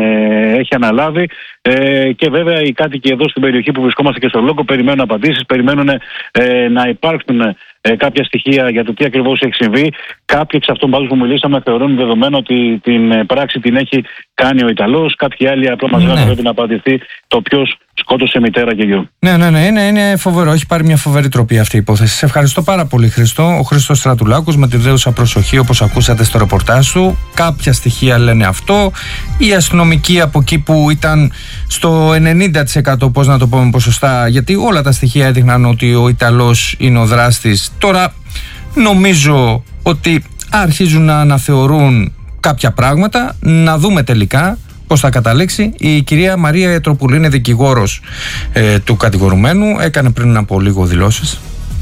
έχει αναλάβει. Και βέβαια οι κάτοικοι εδώ στην περιοχή που βρισκόμαστε και στο Λόγκο περιμένουν απαντήσεις, περιμένουν να υπάρξουν κάποια στοιχεία για το τι ακριβώς έχει συμβεί. Κάποιοι εξ αυτών πάντως που μιλήσαμε θεωρούν δεδομένο ότι την πράξη την έχει κάνει ο Ιταλός. Κάποιοι άλλοι απλά μας λένε ότι πρέπει να απαντηθεί το ποιος σκότωσε μητέρα και γιο.
Είναι φοβερό. Έχει πάρει μια φοβερή τροπή αυτή η υπόθεση. Σε ευχαριστώ πάρα πολύ, Χριστό. Ο Χρήστος Στρατουλάκος, με τη δέουσα προσοχή, όπως ακούσατε στο ρεπορτάζ του. Κάποια στοιχεία λένε αυτό. Οι αστυνομικοί από εκεί που ήταν στο 90%, πώς να το πούμε ποσοστά, γιατί όλα τα στοιχεία έδειχναν ότι ο Ιταλός είναι ο δράστης. Τώρα νομίζω ότι αρχίζουν να αναθεωρούν κάποια πράγματα. Να δούμε τελικά πώς θα καταλήξει. Η κυρία Μαρία Ιατροπούλου είναι δικηγόρος του κατηγορουμένου. Έκανε πριν από λίγο δηλώσεις.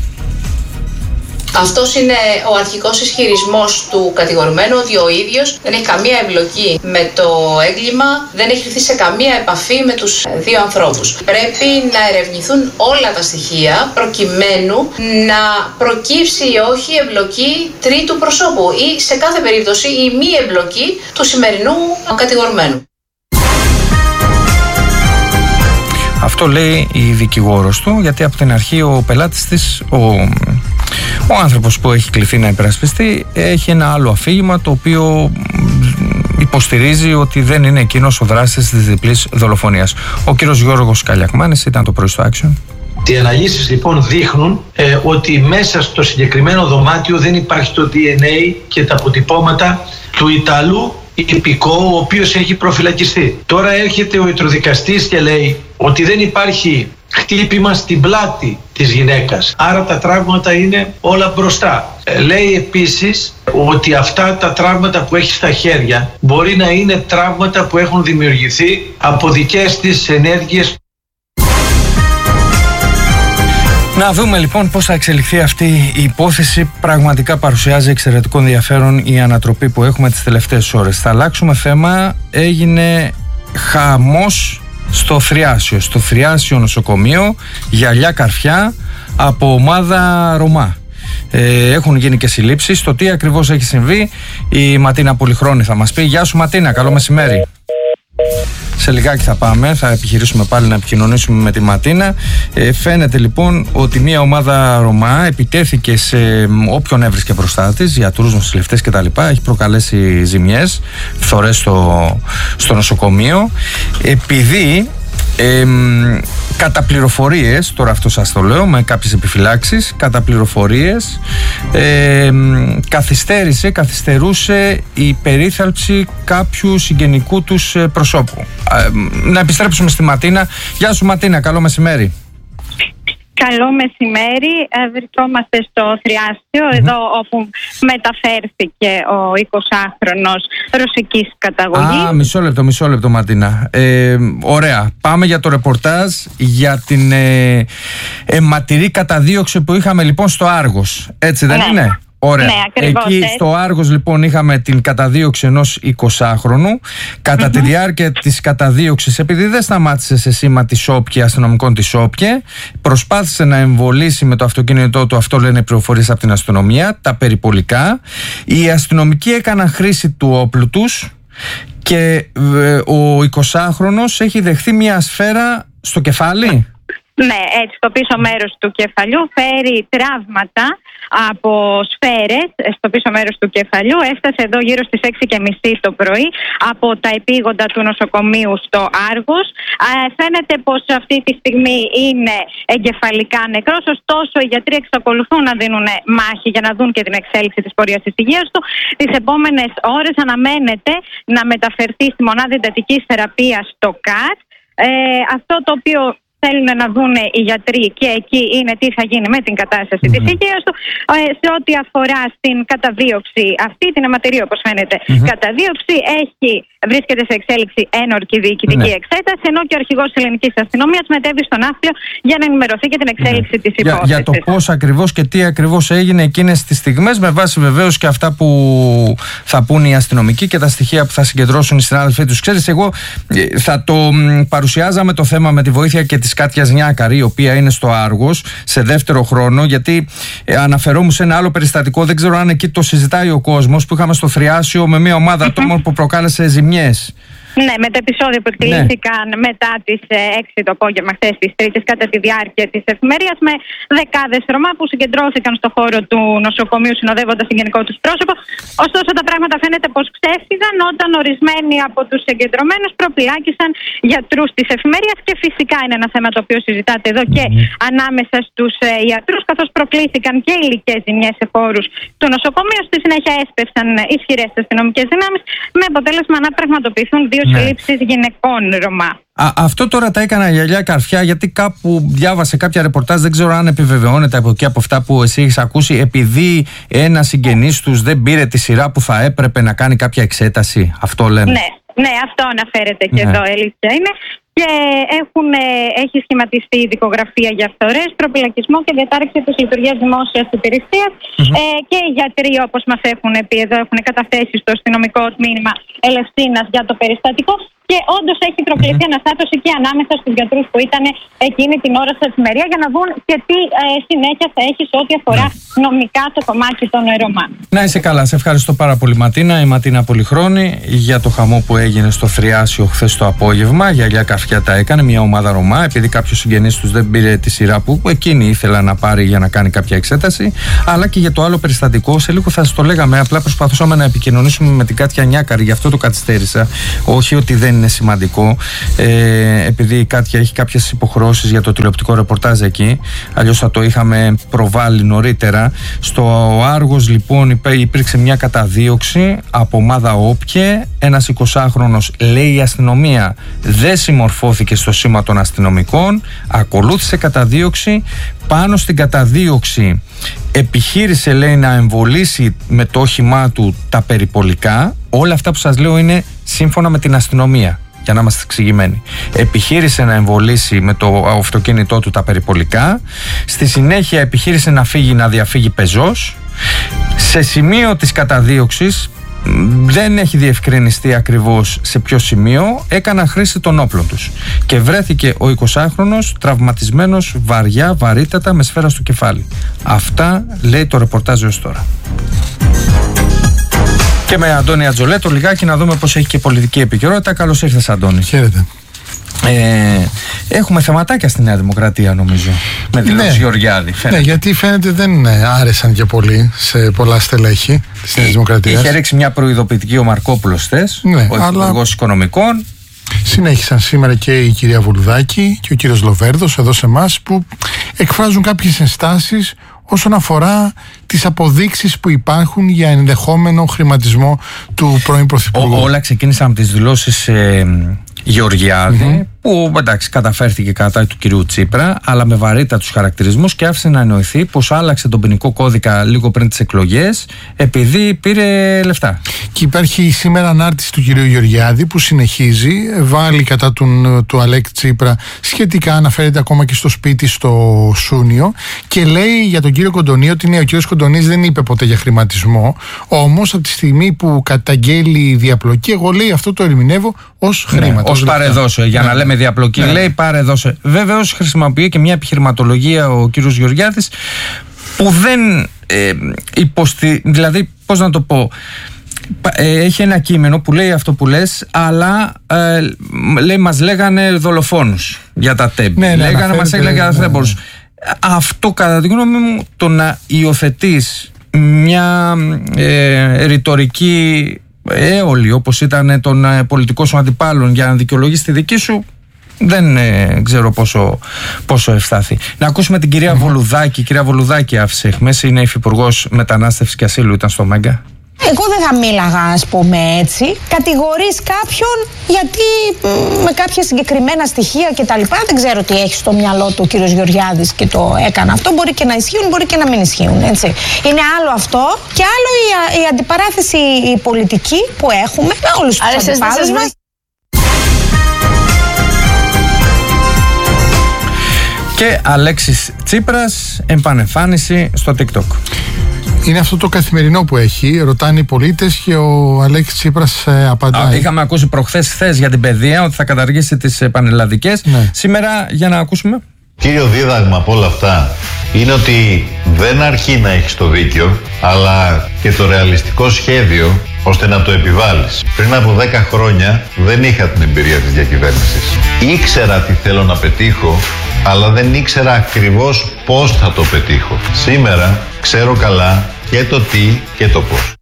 Αυτός είναι ο αρχικός ισχυρισμός του κατηγορουμένου, ότι ο ίδιος δεν έχει καμία εμπλοκή με το έγκλημα, δεν έχει έρθει σε καμία επαφή με τους δύο ανθρώπους. Πρέπει να ερευνηθούν όλα τα στοιχεία προκειμένου να προκύψει ή όχι εμπλοκή τρίτου προσώπου ή σε κάθε περίπτωση η μη εμπλοκή του σημερινού κατηγορουμένου.
Αυτό λέει η δικηγόρος του, γιατί από την αρχή ο πελάτης της, ο άνθρωπος που έχει κληθεί να υπερασπιστεί, έχει ένα άλλο αφήγημα το οποίο υποστηρίζει ότι δεν είναι εκείνος ο δράστης της διπλής δολοφονίας. Ο κύριος Γιώργος Καλιακμάνης ήταν το πρωί στο Action.
Οι αναλύσεις λοιπόν δείχνουν ότι μέσα στο συγκεκριμένο δωμάτιο δεν υπάρχει το DNA και τα αποτυπώματα του Ιταλού υπηκόου, ο οποίος έχει προφυλακιστεί. Τώρα έρχεται ο ιατροδικαστής και λέει ότι δεν υπάρχει χτύπημα στην πλάτη της γυναίκας. Άρα τα τραύματα είναι όλα μπροστά. Λέει επίσης ότι αυτά τα τραύματα που έχει στα χέρια μπορεί να είναι τραύματα που έχουν δημιουργηθεί από δικές της ενέργειες.
Να δούμε λοιπόν πώς θα εξελιχθεί αυτή η υπόθεση. Πραγματικά παρουσιάζει εξαιρετικό ενδιαφέρον η ανατροπή που έχουμε τις τελευταίες ώρες. Θα αλλάξουμε θέμα. Έγινε χαμός στο Θριάσιο νοσοκομείο, γυαλιά καρφιά από ομάδα Ρωμά. Έχουν γίνει και συλλήψεις. Το τι ακριβώς έχει συμβεί η Ματίνα Πολυχρόνη θα μας πει. Γεια σου Ματίνα, καλό μεσημέρι. Σε λιγάκι θα πάμε, θα επιχειρήσουμε πάλι να επικοινωνήσουμε με τη Ματίνα. Φαίνεται λοιπόν ότι μια ομάδα Ρωμά επιτέθηκε σε όποιον έβρισκε μπροστά της, γιατρούς, νοσηλευτές κτλ. Έχει προκαλέσει ζημιές, φθορές στο νοσοκομείο, επειδή κατά πληροφορίες, τώρα αυτό σας το λέω με κάποιες επιφυλάξεις, κατά πληροφορίες καθυστερούσε η περίθαλψη κάποιου συγγενικού τους προσώπου. Να επιστρέψουμε στη Ματίνα. Γεια σου Ματίνα, καλό μεσημέρι.
Καλό μεσημέρι. Βρισκόμαστε στο Θριάσιο, εδώ όπου μεταφέρθηκε ο 20χρονος ρωσικής καταγωγής.
Μισό λεπτό Ματίνα. Ωραία. Πάμε για το ρεπορτάζ για την αιματηρή καταδίωξη που είχαμε λοιπόν στο Άργος. Έτσι δεν είναι? Ωραία. Ναι, ακριβώς, εκεί στο Άργος λοιπόν είχαμε την καταδίωξη ενός 20χρονου. Κατά τη διάρκεια της καταδίωξης, επειδή δεν σταμάτησε σε σήμα της ΟΠΚΕ, αστυνομικών της ΟΠΚΕ, προσπάθησε να εμβολήσει με το αυτοκίνητό του, αυτό λένε οι πληροφορίες από την αστυνομία, τα περιπολικά. Οι αστυνομικοί έκαναν χρήση του όπλου τους και ο 20χρονος έχει δεχθεί μια σφαίρα στο κεφάλι.
Ναι, έτσι, στο πίσω μέρος του κεφαλιού, φέρει τραύματα από σφαίρες στο πίσω μέρος του κεφαλιού. Έφτασε εδώ γύρω στις 6:30 το πρωί από τα επίγοντα του νοσοκομείου στο Άργος. Φαίνεται πως αυτή τη στιγμή είναι εγκεφαλικά νεκρός, ωστόσο οι γιατροί εξακολουθούν να δίνουν μάχη για να δουν και την εξέλιξη της πορείας της υγείας του. Τις επόμενες ώρες αναμένεται να μεταφερθεί στη μονάδα εντατικής θεραπείας στο ΚΑΤ. Αυτό το οποίο θέλουν να δουν οι γιατροί και εκεί είναι τι θα γίνει με την κατάσταση της υγείας του. Σε ό,τι αφορά στην καταδίωξη, αυτή την αιματηρή όπως φαίνεται καταδίωξη, βρίσκεται σε εξέλιξη ένορκη διοικητική εξέταση, ενώ και ο αρχηγός της ελληνικής αστυνομίας μετέβη στον Ναύπλιο για να ενημερωθεί για την εξέλιξη της υπόθεσης. Για το πώς ακριβώς και τι ακριβώς έγινε εκείνες τις στιγμές, με βάση βεβαίως και αυτά που θα πούν οι αστυνομικοί και τα στοιχεία που θα συγκεντρώσουν οι συνάδελφοί τους. Ξέρεις, εγώ θα το παρουσιάζαμε το θέμα με τη βοήθεια και της Κάτιας Νιάκαρη, η οποία είναι στο Άργος σε δεύτερο χρόνο, γιατί αναφερόμουν σε ένα άλλο περιστατικό, δεν ξέρω αν εκεί το συζητάει ο κόσμος, που είχαμε στο Θριάσιο με μια ομάδα ατόμων που προκάλεσε ζημιές. Ναι, με τα επεισόδια που εκκλήθηκαν μετά τις 6 το απόγευμα χθες της Τρίτης, κατά τη διάρκεια της εφημερίας, με δεκάδες Ρωμά που συγκεντρώθηκαν στο χώρο του νοσοκομείου συνοδεύοντας την γενικό τους πρόσωπο. Ωστόσο, τα πράγματα φαίνεται πως ξέφυγαν όταν ορισμένοι από τους συγκεντρωμένους προπυλάκησαν γιατρούς της εφημερίας, και φυσικά είναι ένα θέμα το οποίο συζητάτε εδώ και ανάμεσα στους ιατρούς, καθώς προκλήθηκαν και υλικές ζημιές σε χώρους του νοσοκομείου. Στη συνέχεια έσπευσαν ισχυρές αστυνομικές δυνάμεις, με αποτέλεσμα να πραγματοποιηθούν δύο συλλήψεις γυναικών Ρωμά.
Αυτό τώρα τα έκανα γυαλιά καρφιά, γιατί κάπου διάβασε κάποια ρεπορτάζ, δεν ξέρω αν επιβεβαιώνεται από εκεί, από αυτά που εσύ έχεις ακούσει, επειδή ένα συγγενής τους δεν πήρε τη σειρά που θα έπρεπε να κάνει κάποια εξέταση. Αυτό λένε.
Ναι, αυτό αναφέρεται και εδώ, αλήθεια είναι. Και έχει σχηματιστεί η δικογραφία για φθορές, προπυλακισμό και διατάρξη της λειτουργίας δημόσιας υπηρεσίας. Και οι γιατροί, όπως μας έχουν πει εδώ, έχουν καταθέσει στο αστυνομικό τμήμα Ελευσίνας για το περιστατικό. και όντως έχει προκληθεί αναστάτωση και ανάμεσα στους γιατρούς που ήταν εκείνη την ώρα στα εφημερία, για να δουν και τι συνέχεια θα έχει σε ό,τι αφορά νομικά το κομμάτι των Ρωμά.
Να είσαι καλά, σε ευχαριστώ πάρα πολύ Ματίνα. Η Ματίνα Πολυχρόνη για το χαμό που έγινε στο Θριάσιο χθες το απόγευμα. Γυαλιά Καρφιά τα έκανε μια ομάδα Ρωμά, επειδή κάποιος συγγενής τους δεν πήρε τη σειρά που εκείνη ήθελα να πάρει για να κάνει κάποια εξέταση, αλλά και για το άλλο περιστατικό. Σε λίγο θα σας το λέγαμε, απλά προσπαθούσαμε να επικοινωνήσουμε με την Κάτια Νιάκαρη, γι' αυτό το καθυστέρησα. Όχι ότι δεν είναι σημαντικό, επειδή η Κάτια έχει κάποιες υποχρεώσεις για το τηλεοπτικό ρεπορτάζ εκεί, αλλιώς θα το είχαμε προβάλει νωρίτερα. Στο Άργος λοιπόν υπήρξε μια καταδίωξη από ομάδα Όπκε. Ένας 20χρονος, λέει η αστυνομία, δεν συμμορφώθηκε στο σήμα των αστυνομικών, ακολούθησε καταδίωξη. Πάνω στην καταδίωξη επιχείρησε, λέει, να εμβολήσει με το όχημά του τα περιπολικά. Όλα αυτά που σας λέω είναι σύμφωνα με την αστυνομία, για να είμαστε εξηγημένοι. Επιχείρησε να εμβολήσει με το αυτοκίνητό του τα περιπολικά. Στη συνέχεια επιχείρησε να διαφύγει πεζός. Σε σημείο της καταδίωξης, δεν έχει διευκρινιστεί ακριβώς σε ποιο σημείο, έκαναν χρήση των όπλων τους και βρέθηκε ο 20χρονος τραυματισμένος βαρύτατα με σφαίρα στο κεφάλι. Αυτά λέει το ρεπορτάζ έως τώρα. Και με Αντώνη Ατζολέτο λιγάκι να δούμε πως έχει και πολιτική επικαιρότητα. Καλώς ήρθες, Αντώνη.
Χαίρετε.
Έχουμε θεματάκια στη Νέα Δημοκρατία, νομίζω, με δηλώσεις Γεωργιάδη.
Ναι, γιατί φαίνεται δεν άρεσαν και πολύ σε πολλά στελέχη της Νέας Δημοκρατίας.
Είχε ρίξει μια προειδοποιητική ο Μαρκόπουλος χθες, ο Υπουργός Οικονομικών.
Συνέχισαν σήμερα και η κυρία Βουλουδάκη και ο κύριος Λοβέρδος εδώ σε εμάς, που εκφράζουν κάποιες ενστάσεις όσον αφορά τις αποδείξεις που υπάρχουν για ενδεχόμενο χρηματισμό του πρώην Πρωθυπουργού.
Όλα ξεκίνησαν από τις δηλώσεις Γεωργιάδη, που εντάξει καταφέρθηκε κατά του κυρίου Τσίπρα, αλλά με βαρύτατους χαρακτηρισμούς, και άφησε να εννοηθεί πως άλλαξε τον ποινικό κώδικα λίγο πριν τις εκλογές επειδή πήρε λεφτά.
Και υπάρχει σήμερα ανάρτηση του κυρίου Γεωργιάδη που συνεχίζει, βάλει κατά του Αλέξη Τσίπρα σχετικά, αναφέρεται ακόμα και στο σπίτι στο Σούνιο, και λέει για τον κύριο Κοντονή ότι ναι, ο κύριος Κοντονής δεν είπε ποτέ για χρηματισμό, όμως από τη στιγμή που καταγγέλει διαπλοκή, εγώ λέει αυτό το ερμηνεύω ως χρήμα.
Ως παρεδώσε, για να λέμε διαπλοκή, λέει παρεδώσε. Βέβαιως χρησιμοποιεί και μια επιχειρηματολογία ο κύριος Γεωργιάδης που δεν δηλαδή, πώς να το πω, έχει ένα κείμενο που λέει αυτό που λες, αλλά λέει μας λέγανε δολοφόνους για τα τέμπη, λέγανε μας έλεγαν για τα θέμπορους. Αυτό κατά τη γνώμη μου, το να υιοθετείς μια ρητορική έολη όπως ήταν των πολιτικών σου αντιπάλων για να δικαιολογήσει τη δική σου, δεν ξέρω πόσο ευστάθη. Να ακούσουμε την κυρία Βολουδάκη. Η κυρία Βολουδάκη άφησε εχμές, είναι υφυπουργός μετανάστευσης και ασύλου, ήταν στο Μέγκα.
Εγώ δεν θα μίλαγα, ας πούμε, έτσι. Κατηγορείς κάποιον γιατί με κάποια συγκεκριμένα στοιχεία και τα λοιπά, δεν ξέρω τι έχει στο μυαλό του ο κύριος Γεωργιάδης και το έκανε αυτό. Μπορεί και να ισχύουν, μπορεί και να μην ισχύουν, έτσι. Είναι άλλο αυτό και άλλο η αντιπαράθεση η πολιτική που έχουμε με όλους τους αντιπάλους μας.
Και Αλέξης Τσίπρας, επανεμφάνιση στο TikTok.
Είναι αυτό το καθημερινό που έχει, ρωτάνε οι πολίτες και ο Αλέξης Τσίπρας απαντάει.
Είχαμε ακούσει χθες για την παιδεία, ότι θα καταργήσει τις πανελλαδικές. Ναι. Σήμερα για να ακούσουμε.
Κύριο δίδαγμα από όλα αυτά είναι ότι δεν αρκεί να έχεις το δίκιο, αλλά και το ρεαλιστικό σχέδιο ώστε να το επιβάλλεις. Πριν από 10 χρόνια δεν είχα την εμπειρία της διακυβέρνησης. Ήξερα τι θέλω να πετύχω, αλλά δεν ήξερα ακριβώς πώς θα το πετύχω. Σήμερα ξέρω καλά και το τι και το πώς.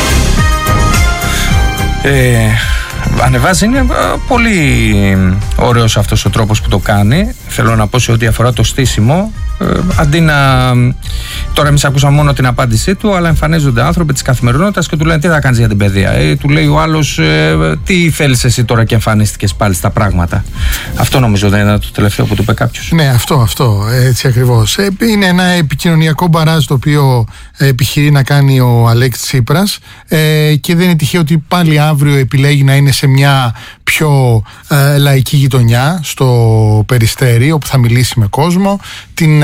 Ανεβάζει, είναι πολύ ωραίος αυτός ο τρόπος που το κάνει. Θέλω να πω σε ό,τι αφορά το στήσιμο, αντί να... Τώρα εμείς ακούσαμε μόνο την απάντησή του, αλλά εμφανίζονται άνθρωποι της καθημερινότητας και του λένε τι θα κάνεις για την παιδεία. Του λέει ο άλλος τι θέλεις εσύ τώρα και εμφανίστηκες πάλι στα πράγματα. Αυτό νομίζω δεν είναι το τελευταίο που του είπε κάποιος.
Ναι, αυτό έτσι ακριβώς. Είναι ένα επικοινωνιακό μπαράζ το οποίο επιχειρεί να κάνει ο Αλέξης Τσίπρας, και δεν είναι τυχαίο ότι πάλι αύριο επιλέγει να είναι σε μια πιο λαϊκή γειτονιά στο Περιστέρι, όπου θα μιλήσει με κόσμο. Την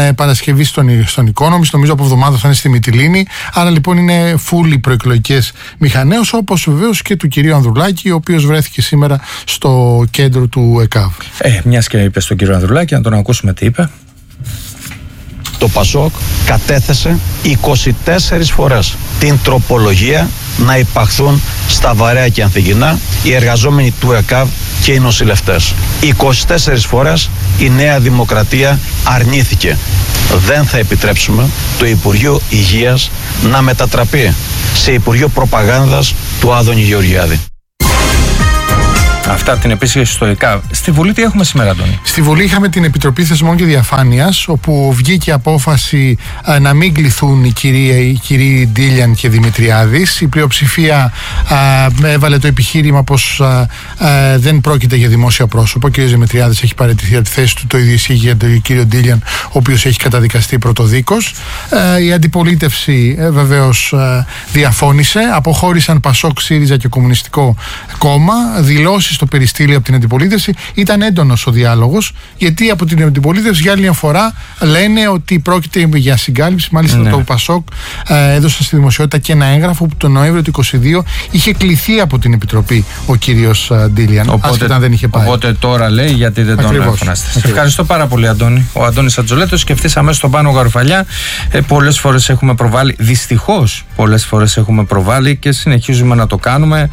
Παρασκευή στον Economist, νομίζω από εβδομάδα θα είναι στη Μυτιλήνη. Άρα λοιπόν είναι φούλοι προεκλογικές μηχανές, όπως βεβαίως και του κυρίου Ανδρουλάκη, ο οποίος βρέθηκε σήμερα στο κέντρο του ΕΚΑΒ.
Μιας και είπε στον κύριο Ανδρουλάκη, να τον ακούσουμε τι είπε.
Το ΠΑΣΟΚ κατέθεσε 24 φορές την τροπολογία να υπαχθούν στα βαρέα και ανθυγινά οι εργαζόμενοι του ΕΚΑΒ και οι νοσηλευτές. 24 φορές η Νέα Δημοκρατία αρνήθηκε. Δεν θα επιτρέψουμε το Υπουργείο Υγείας να μετατραπεί σε Υπουργείο Προπαγάνδας του Άδωνη Γεωργιάδη.
Αυτά από την επίσκεψη στο ΕΚΑΒ. Στη Βουλή τι έχουμε σήμερα, Αντώνη?
Στη Βουλή είχαμε την Επιτροπή Θεσμών και Διαφάνειας, όπου βγήκε απόφαση να μην κληθούν οι κυρίοι Ντίλιαν και Δημητριάδης. Η πλειοψηφία έβαλε το επιχείρημα πως δεν πρόκειται για δημόσια πρόσωπα. Ο κ. Δημητριάδης έχει παραιτηθεί από τη θέση του. Το ίδιο ισχύει για τον κ. Ντίλιαν, ο οποίος έχει καταδικαστεί πρωτοδίκως. Η αντιπολίτευση βεβαίως διαφώνησε. Αποχώρησαν ΠΑΣΟΚ, ΣΥΡΙΖΑ και Κομμουνιστικό Κόμμα. Δηλώσεις στο περιστήλιο από την αντιπολίτευση. Ήταν έντονος ο διάλογος, γιατί από την αντιπολίτευση για άλλη μια φορά λένε ότι πρόκειται για συγκάλυψη. Μάλιστα το ΠΑΣΟΚ έδωσε στη δημοσιότητα και ένα έγγραφο που τον Νοέμβριο του 2022 είχε κληθεί από την Επιτροπή ο κύριος Ντίλιαν, άσχετα αν δεν είχε πάει.
Οπότε τώρα λέει γιατί δεν τον φωνάστε. Σε ευχαριστώ πάρα πολύ, Αντώνη. Ο Αντώνης Ατζολέτος, και ευθύς αμέσως στον Πάνο Γαρουφαλιά. Πολλές φορές έχουμε προβάλει, δυστυχώς πολλές φορές έχουμε προβάλει και συνεχίζουμε να το κάνουμε.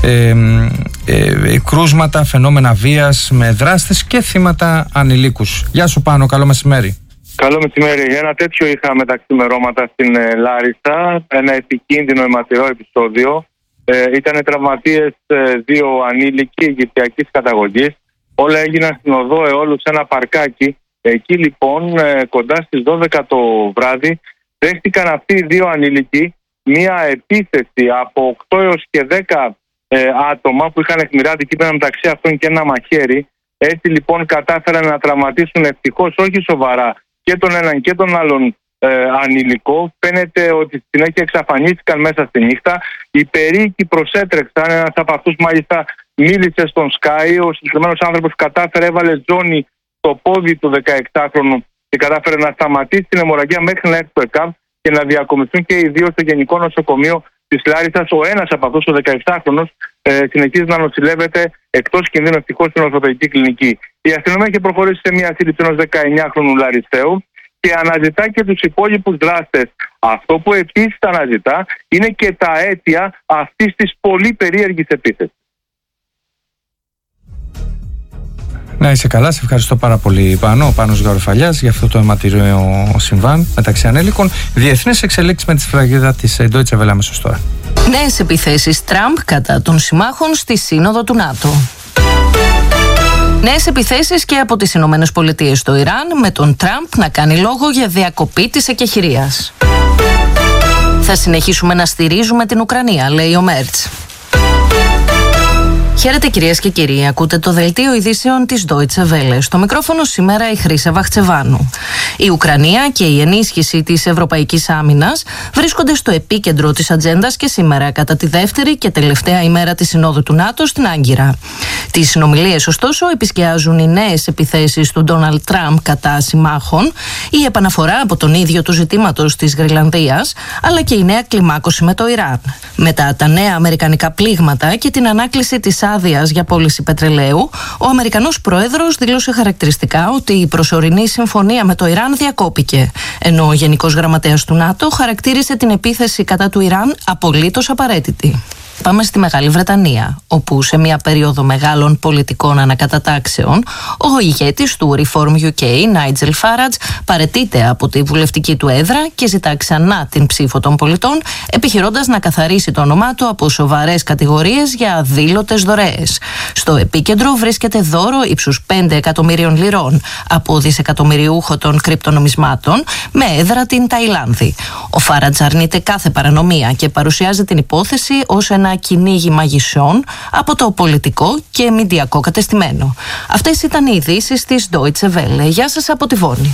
Κρούσματα, φαινόμενα βίας με δράστες και θύματα ανηλίκους. Γεια σου Πάνο, καλό μεσημέρι.
Καλό μεσημέρι. Ένα τέτοιο είχαμε τα ξημερώματα στην Λάρισα, ένα επικίνδυνο αιματηρό επεισόδιο. Ήταν τραυματίες δύο ανήλικοι αιγυπτιακής καταγωγής. Όλα έγιναν στην οδό Εόλου σε ένα παρκάκι. Εκεί λοιπόν κοντά στις 12 το βράδυ δέχτηκαν αυτοί οι δύο ανήλικοι μία επίθεση από 8 έως και 10 άτομα που είχαν αιχμηρά κείμενα, μεταξύ αυτών και ένα μαχαίρι. Έτσι λοιπόν κατάφεραν να τραυματίσουν ευτυχώς όχι σοβαρά και τον έναν και τον άλλον ανήλικο. Φαίνεται ότι στη συνέχεια εξαφανίστηκαν μέσα στη νύχτα. Οι περίοικοι προσέτρεξαν. Ένας από αυτούς μάλιστα μίλησε στον Sky. Ο συγκεκριμένος άνθρωπος κατάφερε, έβαλε ζώνη στο πόδι του 16χρονου και κατάφερε να σταματήσει την αιμορραγία μέχρι να έρθει το ΕΚΑΒ και να διακομιστούν και οι δύο στο Γενικό Νοσοκομείο της Λάρισσας. Ο ένας από αυτούς, ο 16χρονος, συνεχίζει να νοσηλεύεται εκτός κινδύνου ευτυχώς στην ορθοπαιδική κλινική. Η αστυνομία έχει προχωρήσει σε μια σύλληψη ενός 19χρονου Λαρισαίου και αναζητά και τους υπόλοιπους δράστες. Αυτό που επίσης αναζητά είναι και τα αίτια αυτής της πολύ περίεργης επίθεσης.
Να είσαι καλά, σε ευχαριστώ πάρα πολύ Πάνο. Ο Πάνος Γαρουφαλιάς για αυτό το αιματηρό συμβάν μεταξύ ανέλικων. Διεθνείς εξελίξεις με τη σφραγίδα της Deutsche Welle αμέσως τώρα.
Νέες επιθέσεις Τραμπ κατά των συμμάχων στη Σύνοδο του ΝΑΤΟ. Νέες επιθέσεις και από τις Ηνωμένες Πολιτείες στο Ιράν, με τον Τραμπ να κάνει λόγο για διακοπή της εκεχηρίας. Θα συνεχίσουμε να στηρίζουμε την Ουκρανία, λέει ο Μέρτς. Χαίρετε κυρίες και κύριοι, ακούτε το δελτίο ειδήσεων της Deutsche Welle. Στο μικρόφωνο σήμερα η Χρύσα Βαχτσεβάνου. Η Ουκρανία και η ενίσχυση της ευρωπαϊκής άμυνας βρίσκονται στο επίκεντρο της ατζέντας και σήμερα, κατά τη δεύτερη και τελευταία ημέρα της Συνόδου του ΝΑΤΟ στην Άγκυρα. Τις συνομιλίες, ωστόσο, επισκιάζουν οι νέες επιθέσεις του Ντόναλντ Τραμπ κατά συμμάχων, η επαναφορά από τον ίδιο του ζητήματος της Γροιλανδίας, αλλά και η νέα κλιμάκωση με το Ιράν. Μετά τα νέα αμερικανικά πλήγματα και την ανάκληση της άδειας για πώληση πετρελαίου, ο Αμερικανός Πρόεδρος δήλωσε χαρακτηριστικά ότι η προσωρινή συμφωνία με το Ιράν διακόπηκε, ενώ ο Γενικός Γραμματέας του ΝΑΤΟ χαρακτήρισε την επίθεση κατά του Ιράν απολύτως απαραίτητη. Πάμε στη Μεγάλη Βρετανία, όπου σε μια περίοδο μεγάλων πολιτικών ανακατατάξεων, ο ηγέτης του Reform UK, Nigel Farage, παραιτείται από τη βουλευτική του έδρα και ζητά ξανά την ψήφο των πολιτών, επιχειρώντας να καθαρίσει το όνομά του από σοβαρές κατηγορίες για αδήλωτες δωρεές. Στο επίκεντρο βρίσκεται δώρο ύψους 5 εκατομμυρίων λιρών από δισεκατομμυριούχο των κρυπτονομισμάτων με έδρα την Ταϊλάνδη. Ο Farage αρνείται κάθε παρανομία και παρουσιάζει την υπόθεση ως ένα κυνήγι μαγισσών από το πολιτικό και μηντιακό κατεστημένο. Αυτές ήταν οι ειδήσεις της Deutsche Welle. Γεια σας από τη Βόνη.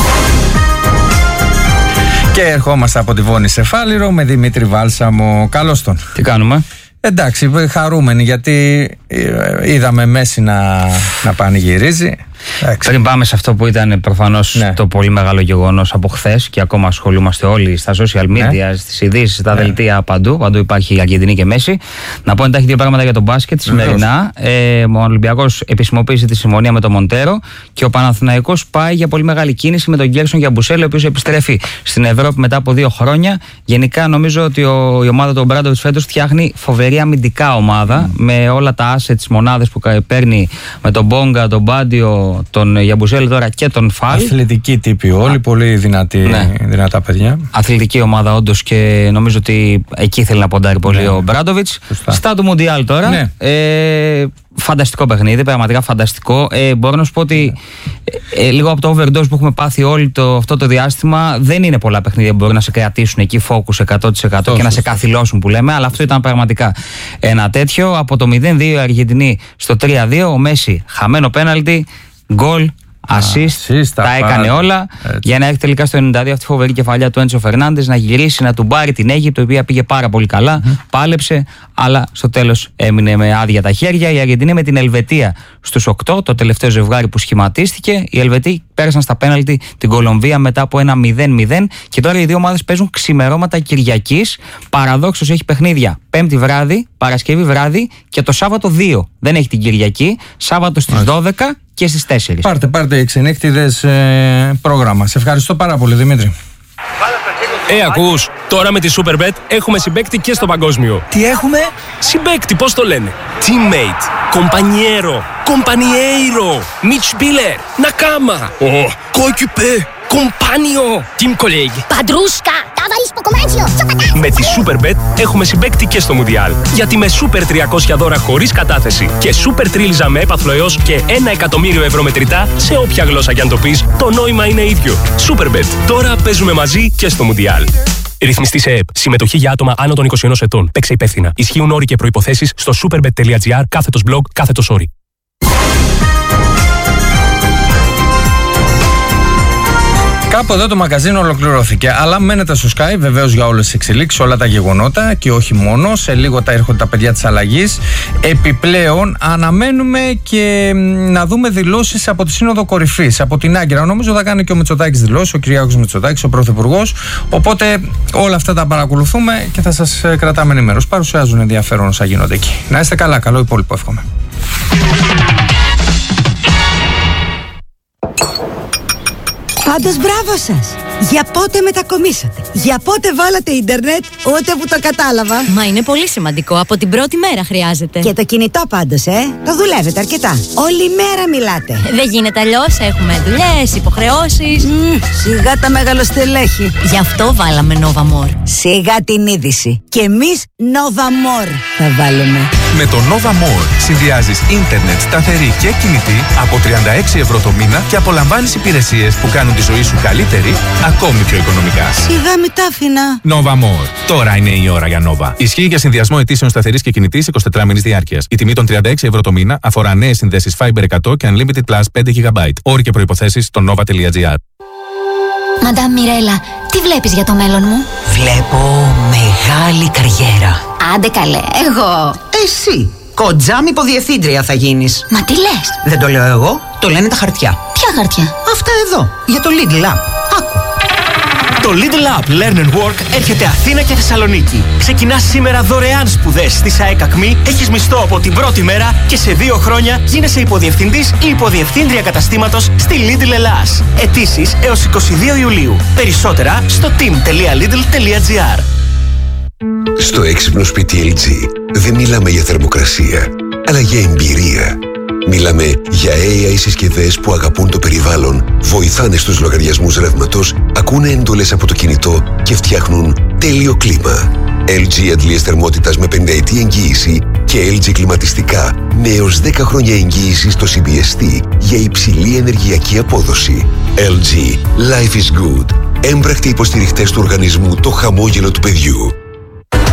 Και ερχόμαστε από τη Βόνη σε Φάληρο με Δημήτρη Βάλσαμο. Καλώς τον.
Τι κάνουμε?
Εντάξει, χαρούμενοι γιατί είδαμε Μέση να πανηγυρίζει.
Πριν πάμε σε αυτό που ήταν προφανώς το πολύ μεγάλο γεγονός από χθες και ακόμα ασχολούμαστε όλοι στα social media, στις ειδήσεις, στα δελτία, παντού υπάρχει η Αργεντινή και Μέση. Να πω εντάχει δύο πράγματα για τον μπάσκετ σημερινά. Ο Ολυμπιακός επισημοποίησε τη συμφωνία με τον Μοντέρο και ο Παναθηναϊκός πάει για πολύ μεγάλη κίνηση με τον Γκέρσον Γιαμπουσέλη, ο οποίος επιστρέφει στην Ευρώπη μετά από 2 χρόνια. Γενικά νομίζω ότι η ομάδα του Ομπράντοβιτς φέτος φτιάχνει φοβερή αμυντικά ομάδα με όλα τα assets, μονάδες που παίρνει με τον Μπόγκα, τον Μπάντιο, τον Γιαμπουσέλη τώρα και τον Φαλ.
Αθλητική τύπη όλοι, πολύ δυνατά παιδιά.
Αθλητική ομάδα όντως και νομίζω ότι εκεί θέλει να ποντάρει πολύ ο Ομπράντοβιτς. Στα του Μουντιάλ τώρα. Φανταστικό παιχνίδι, πραγματικά φανταστικό. Μπορώ να σου πω ότι λίγο από το overdose που έχουμε πάθει όλο αυτό το διάστημα, δεν είναι πολλά παιχνίδια που μπορεί να σε κρατήσουν εκεί focus 100% και να σε καθυλώσουν που λέμε, αλλά αυτό ήταν πραγματικά ένα τέτοιο. Από το 0-2 η Αργεντινή στο 3-2, ο Μέση χαμένο πέναλτι, γκολ, assist, τα έκανε όλα για να έρθει τελικά στο 92 αυτή η φοβερή κεφαλιά του Έντσο Φερνάντες, να γυρίσει, να του πάρει την Αίγυπτο, η οποία πήγε πάρα πολύ καλά, πάλεψε, αλλά στο τέλος έμεινε με άδεια τα χέρια. Η Αργεντινή με την Ελβετία στους 8, το τελευταίο ζευγάρι που σχηματίστηκε. Οι Ελβετοί πέρασαν στα πέναλτι την Κολομβία μετά από ένα 0-0 και τώρα οι δύο ομάδες παίζουν ξημερώματα Κυριακής. Παραδόξως έχει παιχνίδια Πέμπτη βράδυ, Παρασκευή βράδυ και το Σάββατο 2. Δεν έχει την Κυριακή, Σάββατο στις 12 και στις 4.
Πάρτε οι ξενύχτιδες πρόγραμμα. Σε ευχαριστώ πάρα πολύ, Δημήτρη.
Ακούς, τώρα με τη Superbet έχουμε συμπαίκτη και στο παγκόσμιο.
Τι έχουμε?
Συμπαίκτη, πώς το λένε? Teammate, compañero, compañeiro, Mitspieler, Nakama, Coequipe, Compagno, Team Colleague,
Padrusca, Tavarispo Comagio,
Με τη Superbet έχουμε συμπαίκτη και στο Μουντιάλ. Γιατί με Super 300 δώρα χωρίς κατάθεση και Super Τρίλιζα με έπαθλο έως και 1 εκατομμύριο ευρώ μετρητά σε όποια γλώσσα κι αν το πεις, το νόημα είναι ίδιο. Superbet. Τώρα παίζουμε μαζί και στο Μουντιάλ. Ρυθμιστή σε ΕΠ. Συμμετοχή για άτομα άνω των 21 ετών. Παίξε υπεύθυνα. Ισχύουν όροι και προϋποθέσεις στο superbet.gr/blog/όροι.
Κάπου εδώ το μαγαζίνο ολοκληρώθηκε. Αλλά μένετε στο Sky βεβαίως για όλες τις εξελίξεις, όλα τα γεγονότα και όχι μόνο. Σε λίγο τα έρχονται τα παιδιά της αλλαγής. Επιπλέον, αναμένουμε και να δούμε δηλώσεις από τη Σύνοδο Κορυφής, από την Άγκυρα. Νομίζω θα κάνει και ο Μητσοτάκης δηλώσεις, ο Κυριάκος Μητσοτάκης, ο Πρωθυπουργός. Οπότε όλα αυτά τα παρακολουθούμε και θα σας κρατάμε ενημέρωση. Παρουσιάζουν ενδιαφέρον όσα γίνονται εκεί. Να είστε καλά, καλό υπόλοιπο εύχομαι.
Πάντως μπράβο σας! Για πότε μετακομίσατε? Για πότε βάλατε ίντερνετ? Ούτε που το κατάλαβα.
Μα είναι πολύ σημαντικό. Από την πρώτη μέρα χρειάζεται.
Και το κινητό πάντως, το δουλεύετε αρκετά. Όλη μέρα μιλάτε.
Δεν γίνεται αλλιώς. Έχουμε δουλειές, υποχρεώσεις.
Σιγά τα μεγαλοστελέχη.
Γι' αυτό βάλαμε Nova More.
Σιγά την είδηση. Και εμείς Nova More θα βάλουμε.
Με το Nova More συνδυάζεις ίντερνετ σταθερή και κινητή από 36 ευρώ το μήνα και απολαμβάνεις υπηρεσίες που κάνουν τη ζωή σου καλύτερη, ακόμη πιο οικονομικά.
Σιγά μην τα άφηνα.
Nova More. Τώρα είναι η ώρα για Nova. Ισχύει για συνδυασμό αιτήσεων σταθερής και κινητής 24 μήνες διάρκειας. Η τιμή των 36 ευρώ το μήνα αφορά νέες συνδέσεις Fiber 100 και Unlimited Plus 5 GB. Όροι και προϋποθέσεις στο nova.gr.
Μαντάμ Μιρέλα, τι βλέπεις για το μέλλον μου?
Βλέπω μεγάλη καριέρα.
Άντε καλέ, εγώ.
Εσύ. Κοντζάμ υποδιευθύντρια θα γίνεις.
Μα τι λες?
Δεν το λέω εγώ, το λένε τα χαρτιά.
Ποια χαρτιά?
Αυτά εδώ, για το Lidl App. Άκου.
Το Lidl App Learn and Work έρχεται Αθήνα και Θεσσαλονίκη. Ξεκινάς σήμερα δωρεάν σπουδές στη ΣΑΕΚ ΑΚΜΗ, έχεις μισθό από την πρώτη μέρα και σε 2 χρόνια γίνεσαι υποδιευθυντής ή υποδιευθύντρια καταστήματος στη Lidl Ελλάς. Αιτήσεις έως 22 Ιουλίου. Περισσότερα στο team.lidl.gr.
Στο έξυπνο σπίτι LG δεν μιλάμε για θερμοκρασία, αλλά για εμπειρία. Μιλάμε για AI συσκευές που αγαπούν το περιβάλλον, βοηθάνε στους λογαριασμούς ρεύματος, ακούνε εντολές από το κινητό και φτιάχνουν τέλειο κλίμα. LG αντλίες θερμότητας με 50ετή εγγύηση και LG κλιματιστικά με έως 10 χρόνια εγγύηση στο CBST για υψηλή ενεργειακή απόδοση. LG. Life is good. Έμπρακτοι υποστηριχτές του οργανισμού Το Χαμόγελο του Παιδιού.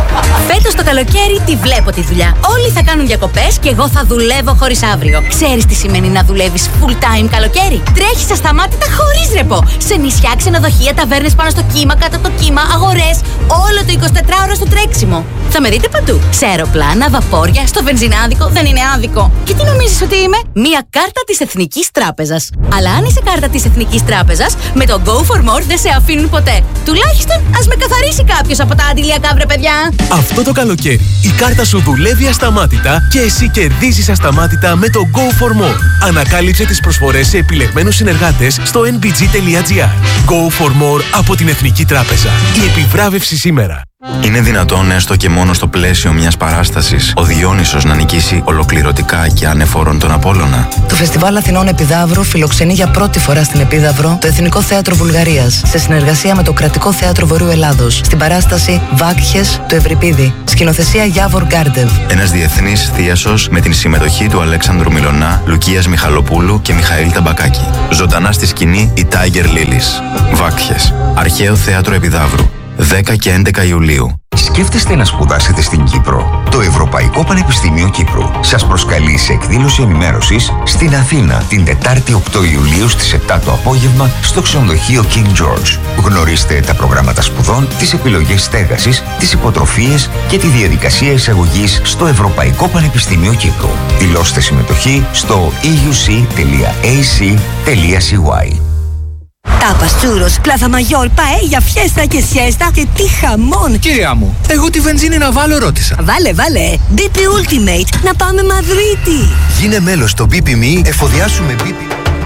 Φέτος το καλοκαίρι τη βλέπω τη δουλειά. Όλοι θα κάνουν διακοπές και εγώ θα δουλεύω χωρίς αύριο. Ξέρεις τι σημαίνει να δουλεύεις full time καλοκαίρι? Τρέχεις ασταμάτητα χωρίς ρεπό. Σε νησιά, ξενοδοχεία, ταβέρνες πάνω στο κύμα, κάτω από το κύμα, αγορές. Όλο το 24ωρο στο τρέξιμο. Θα με δείτε παντού. Σε αεροπλάνα, βαπόρια, στο βενζινάδικο. Δεν είναι άδικο. Και τι νομίζεις ότι είμαι? Μία κάρτα της Εθνικής Τράπεζας. Αλλά αν είσαι κάρτα της Εθνικής Τράπεζας, με το Go for More δεν σε αφήνουν ποτέ. Τουλάχιστον ας με καθαρίσει κάποιος από τα αντιλιακά, βρε παιδιά.
Αυτό το καλοκαίρι η κάρτα σου δουλεύει ασταμάτητα και εσύ κερδίζεις ασταμάτητα με το Go for More. Ανακάλυψε τις προσφορές σε επιλεγμένους συνεργάτες στο nbg.gr. Go for More από την Εθνική Τράπεζα. Η επιβράβευση σήμερα.
Είναι δυνατόν έστω και μόνο στο πλαίσιο μιας παράστασης ο Διόνυσος να νικήσει ολοκληρωτικά και ανεφόρον τον Απόλλωνα?
Το Φεστιβάλ Αθηνών Επιδαύρου φιλοξενεί για πρώτη φορά στην Επίδαυρο το Εθνικό Θέατρο Βουλγαρίας σε συνεργασία με το Κρατικό Θέατρο Βορείου Ελλάδος στην παράσταση Βάκχες του Ευρυπίδη. Σκηνοθεσία Γιάβορ Γκάρντεβ.
Ένας διεθνής θίασος με την συμμετοχή του Αλέξανδρου Μιλωνά, Λουκίας Μιχαλοπούλου και Μιχαήλ Ταμπακάκη. Ζωντανά στη σκηνή η Tiger Lilies. Βάκχες. Αρχαίο Θέατρο Επιδαύρου. 10 και 11 Ιουλίου.
Σκέφτεστε να σπουδάσετε στην Κύπρο? Το Ευρωπαϊκό Πανεπιστήμιο Κύπρου σας προσκαλεί σε εκδήλωση ενημέρωσης στην Αθήνα την Τετάρτη 8 Ιουλίου στις 7 το απόγευμα στο ξενοδοχείο King George. Γνωρίστε τα προγράμματα σπουδών, τις επιλογές στέγασης, τις υποτροφίες και τη διαδικασία εισαγωγής στο Ευρωπαϊκό Πανεπιστήμιο Κύπρου. Δηλώστε συμμετοχή στο euc.ac.cy.
Τάπας, τσούρος, πλάθα μαγιόρ, παέλια, φιέστα και σιέστα και τι χαμόν!
Κυρία μου, εγώ τη βενζίνη να βάλω ρώτησα.
Βάλε, BP Ultimate, να πάμε Μαδρίτη!
Γίνε μέλος στο BP Me, εφοδιάσου με BP.